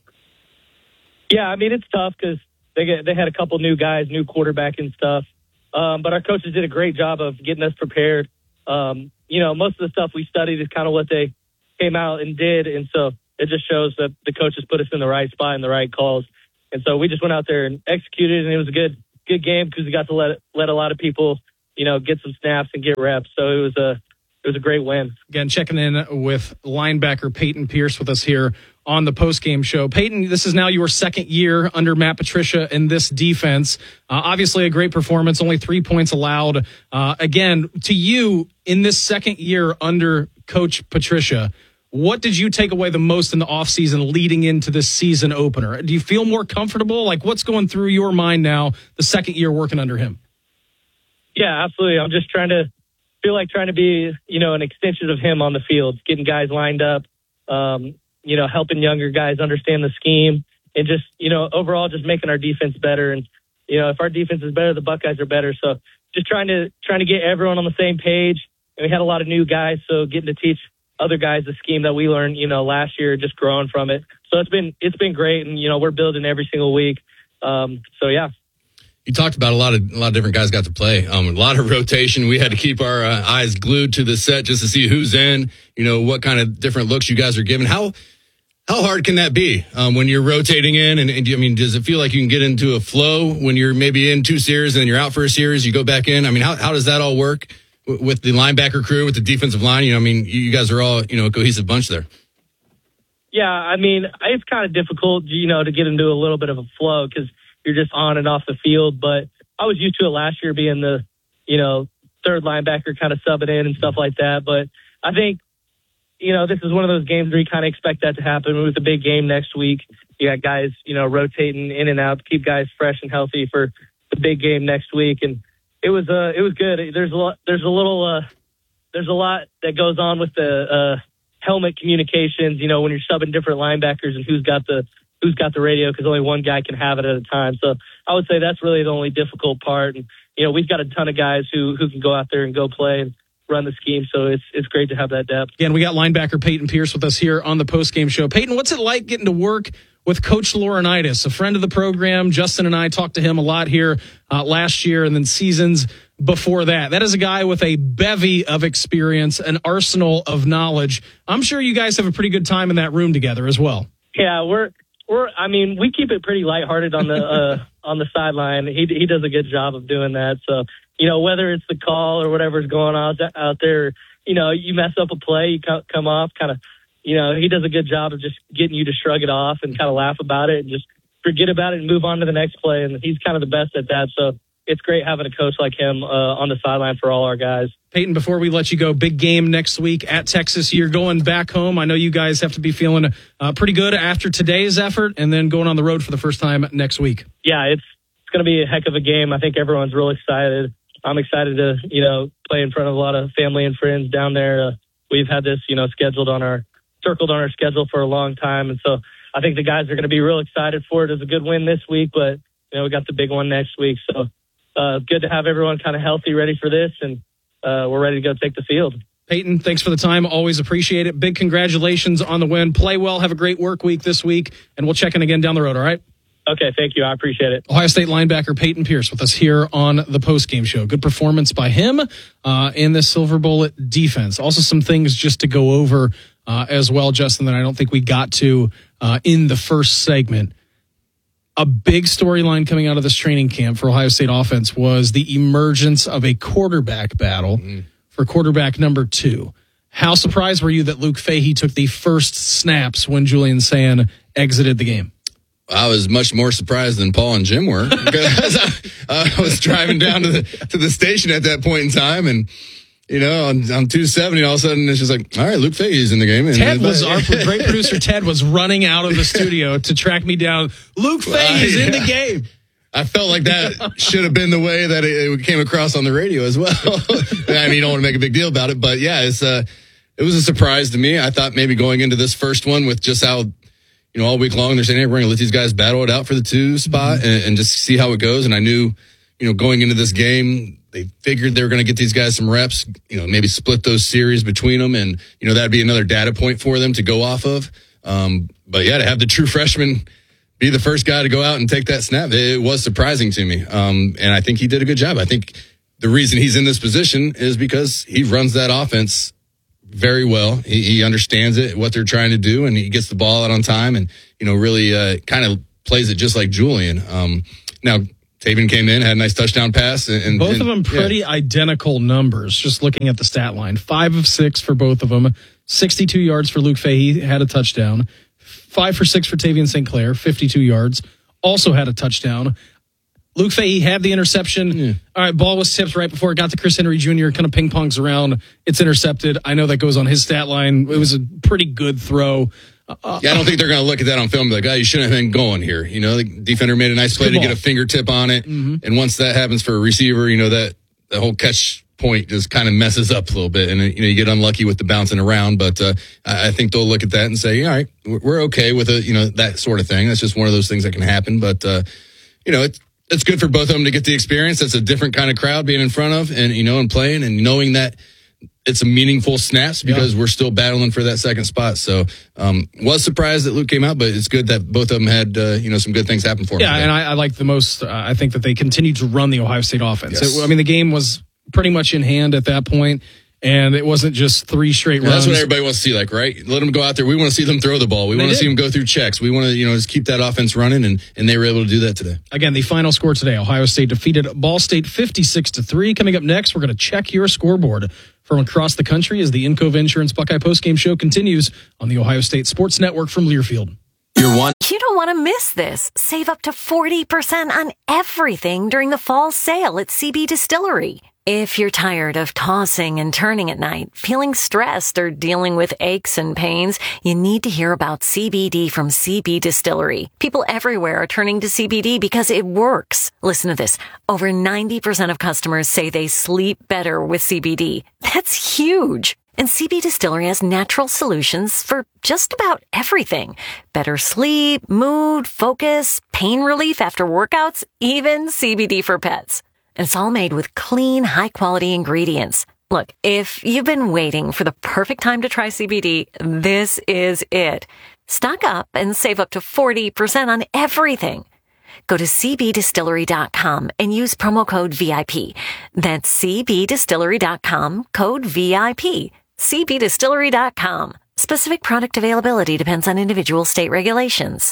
Yeah, I mean, it's tough because they get, they had a couple new guys, new quarterback and stuff. Um, but our coaches did a great job of getting us prepared. Um, you know, most of the stuff we studied is kind of what they came out and did. And so it just shows that the coaches put us in the right spot and the right calls. And so we just went out there and executed, and it was a good good game because we got to let let a lot of people, you know, get some snaps and get reps. So it was a it was a great win. Again, checking in with linebacker Peyton Pierce with us here on the postgame show. Peyton, this is now your second year under Matt Patricia in this defense. Uh, obviously a great performance, only three points allowed. Uh, again, to you, in this second year under Coach Patricia, what did you take away the most in the offseason leading into this season opener? Do you feel more comfortable? Like, what's going through your mind now, the second year working under him? Yeah, absolutely. I'm just trying to feel like trying to be, you know, an extension of him on the field, getting guys lined up, um, you know, helping younger guys understand the scheme, and just, you know, overall just making our defense better. And, you know, if our defense is better, the Buckeyes are better. So just trying to trying to get everyone on the same page. And we had a lot of new guys, so getting to teach other guys the scheme that we learned, you know, last year, just growing from it. So it's been it's been great, and you know, we're building every single week. Um, so yeah. You talked about a lot of a lot of different guys got to play. Um, a lot of rotation. We had to keep our uh, eyes glued to the set just to see who's in. You know, what kind of different looks you guys are given. How how hard can that be um, when you're rotating in? And, and I mean, does it feel like you can get into a flow when you're maybe in two series and then you're out for a series? You go back in. I mean, how how does that all work with the linebacker crew, with the defensive line? You know, I mean, you guys are all, you know, a cohesive bunch there. Yeah, I mean, it's kind of difficult, you know, to get into a little bit of a flow because you're just on and off the field. But I was used to it last year being the, you know, third linebacker kind of subbing in and stuff like that. But I think, you know, this is one of those games where you kind of expect that to happen. With a big game next week, you got guys, you know, rotating in and out to keep guys fresh and healthy for the big game next week. And It was uh it was good. There's a lot, there's a little uh there's a lot that goes on with the uh helmet communications, you know, when you're subbing different linebackers and who's got the who's got the radio, because only one guy can have it at a time. So I would say that's really the only difficult part. And you know, we've got a ton of guys who who can go out there and go play and run the scheme. So it's it's great to have that depth. Again, we got linebacker Peyton Pierce with us here on the postgame show. Peyton, what's it like getting to work with Coach Laurinaitis, a friend of the program? Justin and I talked to him a lot here uh, last year and then seasons before that. That is a guy with a bevy of experience, an arsenal of knowledge. I'm sure you guys have a pretty good time in that room together as well. Yeah, we're we're. I mean, we keep it pretty lighthearted on the uh, on the sideline. He he does a good job of doing that. So you know, whether it's the call or whatever's going on out there, you know, you mess up a play, you come off kind of. You know, he does a good job of just getting you to shrug it off and kind of laugh about it and just forget about it and move on to the next play. And he's kind of the best at that. So it's great having a coach like him uh, on the sideline for all our guys. Peyton, before we let you go, big game next week at Texas. You're going back home. I know you guys have to be feeling uh, pretty good after today's effort and then going on the road for the first time next week. Yeah, it's it's going to be a heck of a game. I think everyone's real excited. I'm excited to, you know, play in front of a lot of family and friends down there. Uh, we've had this, you know, scheduled on our circled on our schedule for a long time. And so I think the guys are going to be real excited for it. It's a good win this week, but, you know, we got the big one next week. So uh, good to have everyone kind of healthy, ready for this, and uh, we're ready to go take the field. Peyton, thanks for the time. Always appreciate it. Big congratulations on the win. Play well. Have a great work week this week, and we'll check in again down the road, all right? Okay, thank you. I appreciate it. Ohio State linebacker Peyton Pierce with us here on the postgame show. Good performance by him uh, in the Silver Bullet defense. Also some things just to go over uh, as well, Justin, that I don't think we got to uh, in the first segment. A big storyline coming out of this training camp for Ohio State offense was the emergence of a quarterback battle mm. for quarterback number two. How surprised were you that Luke Fahey took the first snaps when Julian Sayin exited the game? I was much more surprised than Paul and Jim were because I, I was driving down to the to the station at that point in time, and you know, on, on two seventy, all of a sudden it's just like, all right, Luke Fahey's in the game. And Ted was our great producer. Ted was running out of the studio to track me down. Luke Fahey's uh, yeah. in the game. I felt like that should have been the way that it, it came across on the radio as well. I mean, you don't want to make a big deal about it, but yeah, it's uh, it was a surprise to me. I thought maybe going into this first one with just how you know, all week long they're saying, hey, we're going to let these guys battle it out for the two spot and, and just see how it goes. And I knew, you know, going into this game, they figured they were going to get these guys some reps, you know, maybe split those series between them. And, you know, that'd be another data point for them to go off of. Um, but yeah, to have the true freshman be the first guy to go out and take that snap, it was surprising to me. Um, and I think he did a good job. I think the reason he's in this position is because he runs that offense very well. He, he understands it, what they're trying to do, and he gets the ball out on time and, you know, really uh, kind of plays it just like Julian. Um, now, Taven came in, had a nice touchdown pass. And, and both and, of them pretty yeah. identical numbers, just looking at the stat line. Five of six for both of them. sixty-two yards for Luke Fahey, had a touchdown. Five for six for Tavian Saint Clair, fifty-two yards. Also had a touchdown. Luke Fahey had the interception. Yeah. All right, ball was tipped right before it got to Chris Henry Junior Kind of ping-pongs around. It's intercepted. I know that goes on his stat line. It was a pretty good throw. Uh, yeah, I don't think they're going to look at that on film and be like, oh, you shouldn't have been going here. You know, the defender made a nice play to ball. get a fingertip on it. Mm-hmm. And once that happens for a receiver, you know, that the whole catch point just kind of messes up a little bit. And, you know, you get unlucky with the bouncing around. But uh, I think they'll look at that and say, all right, we're okay with it, you know, that sort of thing. That's just one of those things that can happen. But, uh, you know, it's, it's good for both of them to get the experience. That's a different kind of crowd being in front of and, you know, and playing and knowing that it's a meaningful snaps because yeah. we're still battling for that second spot. So, um, was surprised that Luke came out, but it's good that both of them had, uh, you know, some good things happen for them. Yeah, and I, I like the most, uh, I think that they continued to run the Ohio State offense. Yes. It, I mean, the game was pretty much in hand at that point, and it wasn't just three straight yeah, runs. That's what everybody wants to see, like, right? Let them go out there. We want to see them throw the ball. We want to see them go through checks. We want to, you know, just keep that offense running, and, and they were able to do that today. Again, the final score today, Ohio State defeated Ball State fifty-six to three. Coming up next, we're going to check your scoreboard from across the country as the Encova Insurance Buckeye postgame show continues on the Ohio State Sports Network from Learfield. You're one. You don't want to miss this. Save up to forty percent on everything during the fall sale at C B Distillery. If you're tired of tossing and turning at night, feeling stressed, or dealing with aches and pains, you need to hear about C B D from C B Distillery. People everywhere are turning to C B D because it works. Listen to this. Over ninety percent of customers say they sleep better with C B D. That's huge. And C B Distillery has natural solutions for just about everything. Better sleep, mood, focus, pain relief after workouts, even C B D for pets. And it's all made with clean, high-quality ingredients. Look, if you've been waiting for the perfect time to try C B D, this is it. Stock up and save up to forty percent on everything. Go to c b distillery dot com and use promo code V I P. That's c b distillery dot com, code V I P. c b distillery dot com. Specific product availability depends on individual state regulations.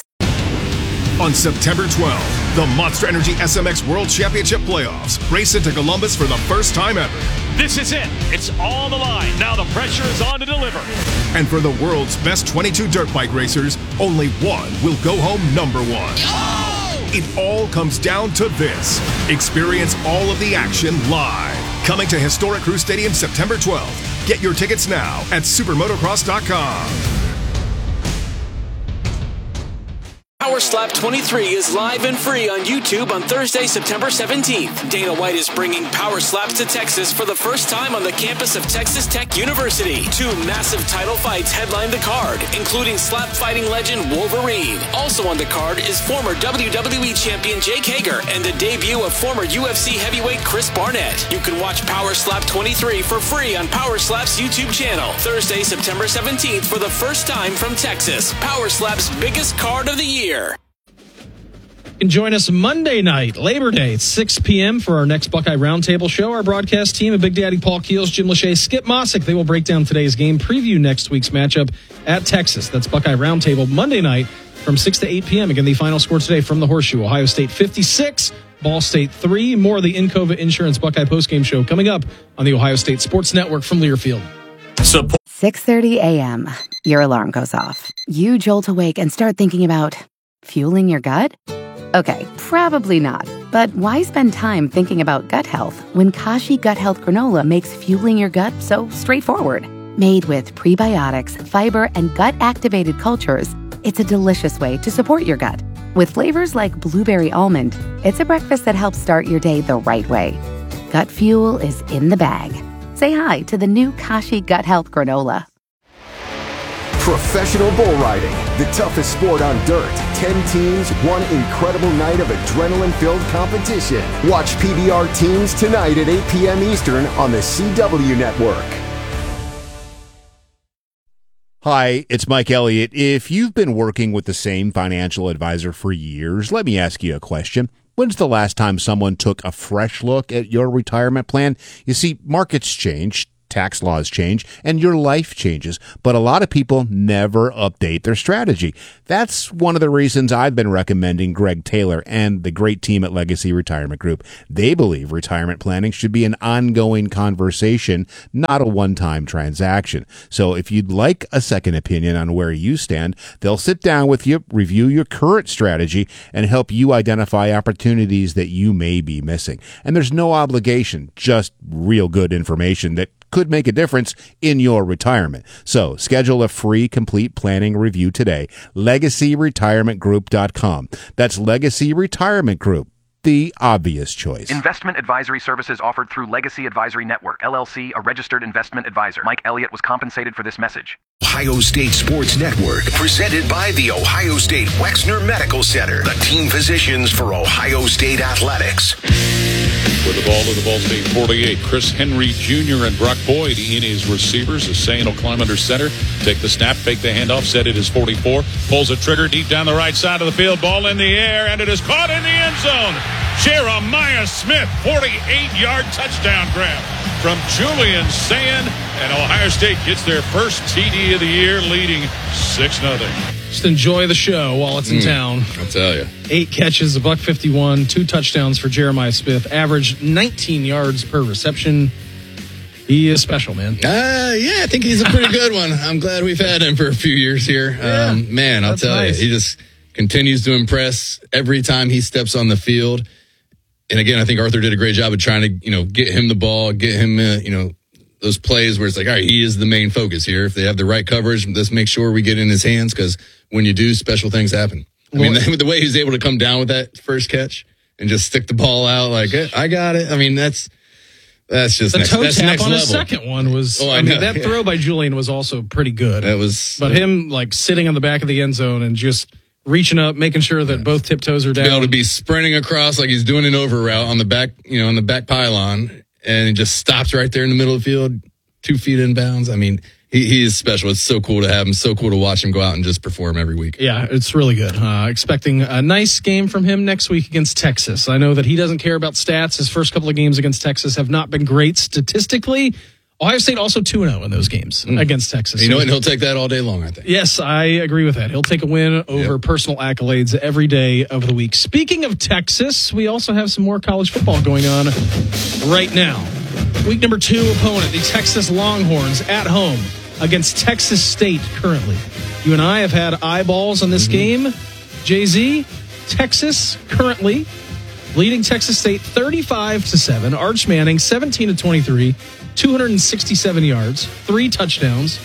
On September twelfth, the Monster Energy S M X World Championship Playoffs race into Columbus for the first time ever. This is it. It's all on the line. Now the pressure is on to deliver. And for the world's best twenty-two dirt bike racers, only one will go home number one. Oh! It all comes down to this. Experience all of the action live. Coming to historic Crew Stadium September twelfth. Get your tickets now at supermotocross dot com. Power Slap twenty-three is live and free on YouTube on Thursday, September seventeenth. Dana White is bringing Power Slaps to Texas for the first time on the campus of Texas Tech University. Two massive title fights headline the card, including slap fighting legend Wolverine. Also on the card is former W W E champion Jake Hager and the debut of former U F C heavyweight Chris Barnett. You can watch Power Slap twenty-three for free on Power Slap's YouTube channel. Thursday, September seventeenth for the first time from Texas. Power Slap's biggest card of the year. You can join us Monday night, Labor Day, at six p.m. for our next Buckeye Roundtable show. Our broadcast team of Big Daddy Paul Keels, Jim Lachey, Skip Mossick, they will break down today's game, preview next week's matchup at Texas. That's Buckeye Roundtable Monday night from six to eight p.m. Again, the final score today from the Horseshoe. Ohio State fifty-six, Ball State three. More of the Encova Insurance Buckeye postgame show coming up on the Ohio State Sports Network from Learfield. six thirty a.m. Your alarm goes off. You jolt awake and start thinking about fueling your gut? Okay, probably not. But why spend time thinking about gut health when Kashi Gut Health Granola makes fueling your gut so straightforward? Made with prebiotics, fiber, and gut-activated cultures, it's a delicious way to support your gut. With flavors like blueberry almond, it's a breakfast that helps start your day the right way. Gut fuel is in the bag. Say hi to the new Kashi Gut Health Granola. Professional bull riding, the toughest sport on dirt. Ten teams, one incredible night of adrenaline-filled competition. Watch P B R Teams tonight at eight p.m. Eastern on the C W Network. Hi, it's Mike Elliott. If you've been working with the same financial advisor for years, let me ask you a question. When's the last time someone took a fresh look at your retirement plan? You see, markets change, tax laws change, and your life changes, but a lot of people never update their strategy. That's one of the reasons I've been recommending Greg Taylor and the great team at Legacy Retirement Group. They believe retirement planning should be an ongoing conversation, not a one-time transaction. So if you'd like a second opinion on where you stand, they'll sit down with you, review your current strategy, and help you identify opportunities that you may be missing. And there's no obligation, just real good information that could make a difference in your retirement. So schedule a free complete planning review today. legacy retirement group dot com. That's Legacy Retirement Group, the obvious choice. Investment advisory services offered through Legacy Advisory Network, L L C, a registered investment advisor. Mike Elliott was compensated for this message. Ohio State Sports Network, presented by the Ohio State Wexner Medical Center, the team physicians for Ohio State Athletics. With the ball to the Ball State forty-eight, Chris Henry Junior and Brock Boyd in his receivers. Hussein will climb under center, take the snap, fake the handoff, set it as forty-four, pulls a trigger deep down the right side of the field, ball in the air, and it is caught in the end zone. Jeremiah Smith, forty-eight-yard touchdown grab from Julian Sayin, and Ohio State gets their first T D of the year, leading six nothing. Just enjoy the show while it's in Mm, town. I'll tell you. Eight catches, a buck fifty-one, two touchdowns for Jeremiah Smith, averaged nineteen yards per reception. He is special, man. Uh, yeah, I think he's a pretty good one. I'm glad we've had him for a few years here. Yeah, um, man, I'll tell nice. you, he just continues to impress every time he steps on the field. And again, I think Arthur did a great job of trying to, you know, get him the ball, get him, uh, you know, those plays where it's like, all right, he is the main focus here. If they have the right coverage, let's make sure we get in his hands, because when you do, special things happen. I mean, the, the way he's able to come down with that first catch and just stick the ball out like, eh, I got it. I mean, that's that's just the next, toe that's tap next on level. his second one was. Oh, I I, mean, know, that yeah. throw by Julian was also pretty good. That was, but him like sitting on the back of the end zone and just reaching up, making sure that both tiptoes are to down. be able to be sprinting across like he's doing an over route on the back, you know, on the back pylon, and he just stops right there in the middle of the field, two feet in bounds. I mean, he, he is special. It's so cool to have him. So cool to watch him go out and just perform every week. Yeah, it's really good. Uh, expecting a nice game from him next week against Texas. I know that he doesn't care about stats. His first couple of games against Texas have not been great statistically. Ohio State also two and oh in those games mm. against Texas. You know, and he'll take that all day long, I think. Yes, I agree with that. He'll take a win over yep. personal accolades every day of the week. Speaking of Texas, we also have some more college football going on right now. Week number two opponent, the Texas Longhorns at home against Texas State currently. You and I have had eyeballs on this mm-hmm. game. Jay-Z, Texas currently leading Texas State thirty-five to seven. Arch Manning, seventeen to twenty-three, two hundred sixty-seven yards, three touchdowns.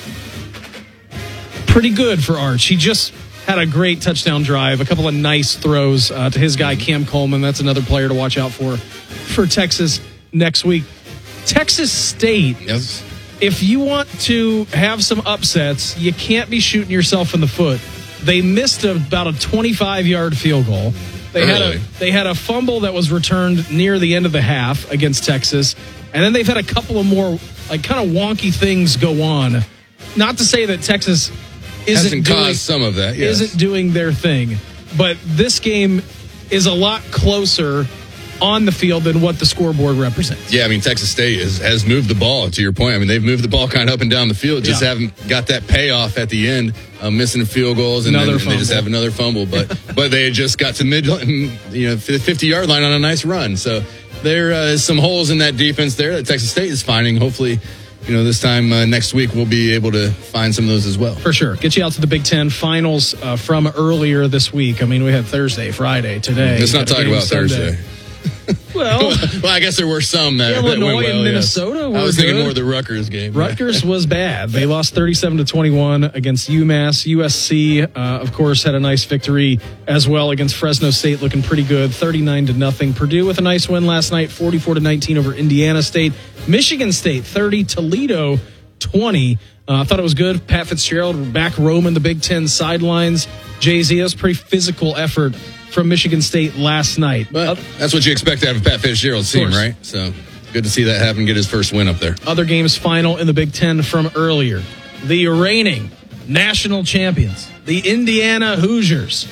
Pretty good for Arch. He just had a great touchdown drive, a couple of nice throws uh, to his guy, Cam Coleman. That's another player to watch out for for Texas next week. Texas State, yes. If you want to have some upsets, you can't be shooting yourself in the foot. They missed a, about a twenty-five-yard field goal. They Early. had a they had a fumble that was returned near the end of the half against Texas, and then they've had a couple of more like kind of wonky things go on. Not to say that Texas isn't Hasn't doing caused some of that, yes. isn't doing their thing, but this game is a lot closer on the field than what the scoreboard represents. Yeah, I mean, Texas State is, has moved the ball, to your point. I mean, they've moved the ball kind of up and down the field, just Yeah. haven't got that payoff at the end, uh, missing field goals, and Another then they just fumble. have another fumble. But but they just got to mid, you know, fifty-yard line on a nice run. So there uh, is some holes in that defense there that Texas State is finding. Hopefully, you know, this time uh, next week we'll be able to find some of those as well. For sure. Get you out to the Big Ten finals uh, from earlier this week. I mean, we had Thursday, Friday, today. Let's not Got a talk game about Sunday. Thursday. Well, well, I guess there were some that, that Illinois went well, and yes. Minnesota were I was thinking good. more of the Rutgers game. Rutgers was bad. They lost thirty-seven to twenty-one against UMass. U S C, uh, of course, had a nice victory as well against Fresno State, looking pretty good, thirty-nine to nothing. Purdue with a nice win last night, forty-four to nineteen over Indiana State. Michigan State, thirty. Toledo, twenty. Uh, I thought it was good. Pat Fitzgerald back roaming the Big Ten sidelines. Jay-Z, that was a pretty physical effort from Michigan State last night. But that's what you expect out of Pat Fitzgerald's team, right? So good to see that happen, get his first win up there. Other games final in the Big Ten from earlier. The reigning national champions, the Indiana Hoosiers,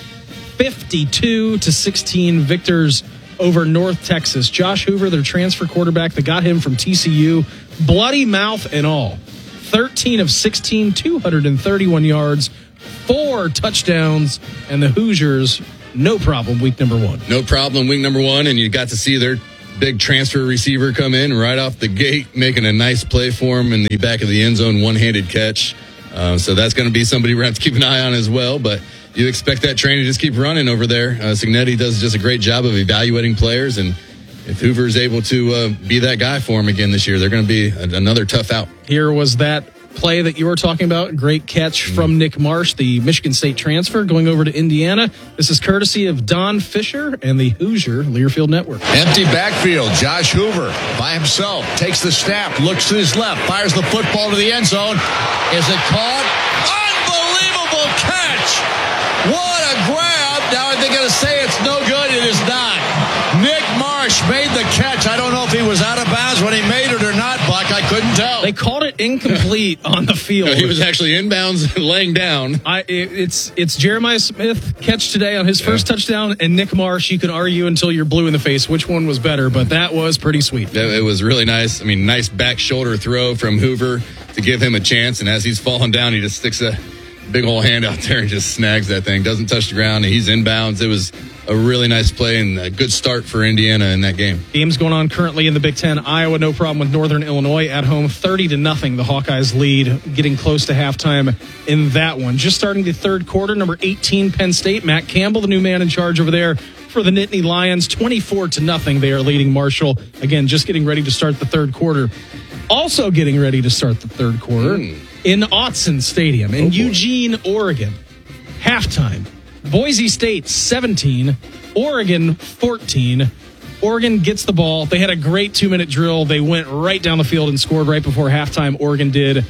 fifty-two to sixteen victors over North Texas. Josh Hoover, their transfer quarterback that got him from T C U, bloody mouth and all. thirteen of sixteen, two hundred thirty-one yards, four touchdowns, and the Hoosiers, no problem, week number one. No problem, week number one, and you got to see their big transfer receiver come in right off the gate, making a nice play for him in the back of the end zone, one-handed catch. Uh, so that's going to be somebody we're going to have to keep an eye on as well, but you expect that train to just keep running over there. Uh, Cignetti does just a great job of evaluating players, and if Hoover is able to uh, be that guy for him again this year, they're going to be a, another tough out. Here was that play that you were talking about. Great catch mm. from Nick Marsh, the Michigan State transfer, going over to Indiana. This is courtesy of Don Fisher and the Hoosier Learfield Network. Empty backfield. Josh Hoover by himself takes the snap, looks to his left, fires the football to the end zone. Is it caught? Unbelievable catch! What a grab! Now they're going to say it's no good. It is not. Nick Marsh made the catch. I don't know if he was out of bounds when he made it or not, Buck. I couldn't tell. They called it incomplete on the field. No, he was actually inbounds, laying down. I, it, it's it's Jeremiah Smith catch today on his first yeah. touchdown, and Nick Marsh. You can argue until you're blue in the face which one was better, but that was pretty sweet. It was really nice. I mean, nice back shoulder throw from Hoover to give him a chance, and as he's falling down, he just sticks a big old hand out there and just snags that thing. Doesn't touch the ground, and he's inbounds. It was a really nice play and a good start for Indiana in that game. Games going on currently in the Big Ten. Iowa, no problem with Northern Illinois at home, thirty to nothing. The Hawkeyes lead, getting close to halftime in that one. Just starting the third quarter, number eighteen, Penn State. Matt Campbell, the new man in charge over there for the Nittany Lions, twenty-four to nothing. They are leading Marshall. Again, just getting ready to start the third quarter. Also getting ready to start the third quarter mm. in Autzen Stadium in oh Eugene, Oregon. Halftime. Boise State seventeen, Oregon fourteen. Oregon gets the ball. They had a great two-minute drill. They went right down the field and scored right before halftime. Oregon did.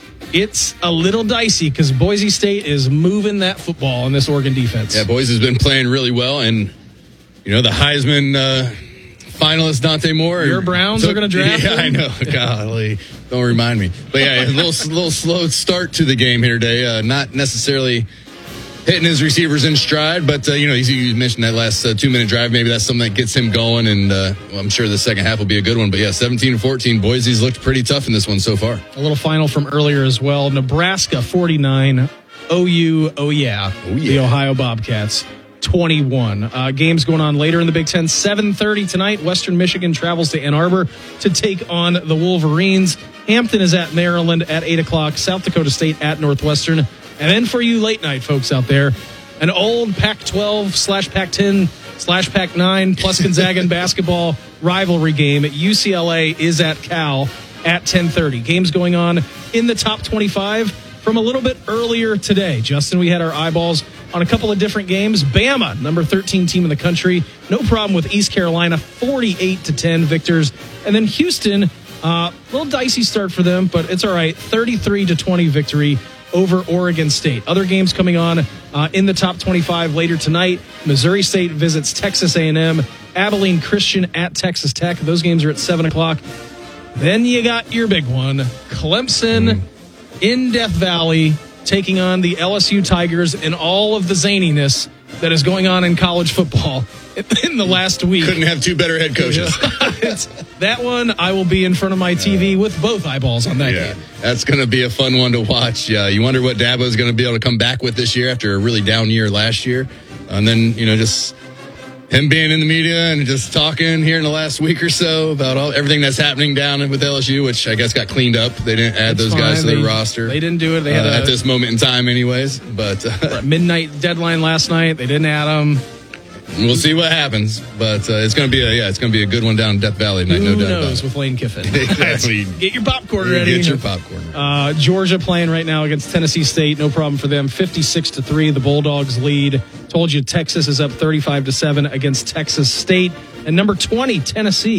It's a little dicey because Boise State is moving that football in this Oregon defense. Yeah, Boise's been playing really well, and you know the Heisman uh, finalist Dante Moore. Your Browns took, are going to draft Yeah, him? I know. Golly, don't remind me. But yeah, a little little slow start to the game here today. Uh, not necessarily hitting his receivers in stride, but, uh, you know, you mentioned that last uh, two-minute drive. Maybe that's something that gets him going, and uh, well, I'm sure the second half will be a good one. But, yeah, seventeen to fourteen, Boise's looked pretty tough in this one so far. A little final from earlier as well. Nebraska forty-nine, O U, oh yeah, oh, yeah. the Ohio Bobcats twenty-one. Uh, games going on later in the Big Ten. seven thirty tonight, Western Michigan travels to Ann Arbor to take on the Wolverines. Hampton is at Maryland at eight o'clock. South Dakota State at Northwestern. And then for you late night folks out there, an old Pac twelve slash Pac ten slash Pac nine plus Gonzaga and basketball rivalry game at U C L A is at Cal at ten thirty. Games going on in the top twenty-five from a little bit earlier today. Justin, we had our eyeballs on a couple of different games. Bama, number thirteen team in the country, no problem with East Carolina, forty-eight to ten victors. And then Houston, a uh, little dicey start for them, but it's all right, thirty-three to twenty victory over Oregon State. Other games coming on uh, in the top twenty-five later tonight. Missouri State visits Texas A and M. Abilene Christian at Texas Tech. Those games are at seven o'clock. Then you got your big one. Clemson mm. in Death Valley taking on the L S U Tigers and all of the zaniness that is going on in college football in the last week. Couldn't have two better head coaches. It's, that one, I will be in front of my T V with both eyeballs on that yeah, game. That's going to be a fun one to watch. Yeah, you wonder what Dabo is going to be able to come back with this year after a really down year last year. And then, you know, just him being in the media and just talking here in the last week or so about all everything that's happening down with L S U, which I guess got cleaned up. They didn't add That's those guys fine. to they, the roster. They didn't do it. They had uh, a, at this moment in time anyways. But uh, midnight deadline last night. They didn't add them. We'll see what happens, but uh, it's going to be a yeah, it's going to be a good one down in Death Valley tonight. Who no doubt knows about with Lane Kiffin? Exactly. Get your popcorn ready. Get your popcorn. Uh, Georgia playing right now against Tennessee State. No problem for them. fifty-six to three. The Bulldogs lead. Told you Texas is up thirty-five to seven against Texas State. And number twenty, Tennessee,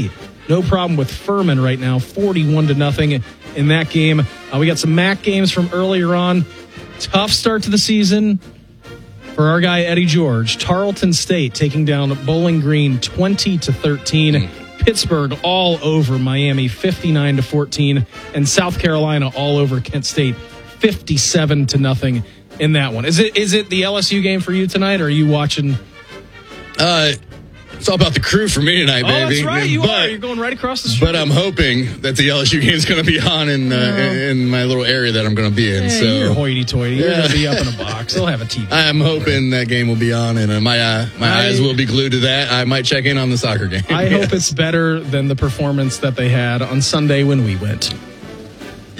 no problem with Furman right now, forty-one to nothing in that game. Uh, we got some M A C games from earlier on. Tough start to the season for our guy Eddie George. Tarleton State taking down Bowling Green twenty to thirteen. Mm. Pittsburgh all over Miami fifty-nine to fourteen, and South Carolina all over Kent State fifty-seven to nothing in that one. Is it is it the L S U game for you tonight, or are you watching? Uh, it's all about the crew for me tonight, oh, baby. That's right, you but, are. You're going right across the street. But I'm hoping that the L S U game is going to be on in uh, Yeah. in my little area that I'm going to be in. Hey, so you're hoity-toity. You're Yeah. going to be up in a box. They'll have a T V. I'm hoping that game will be on, and uh, my uh, my I- eyes will be glued to that. I might check in on the soccer game. I hope it's better than the performance that they had on Sunday when we went.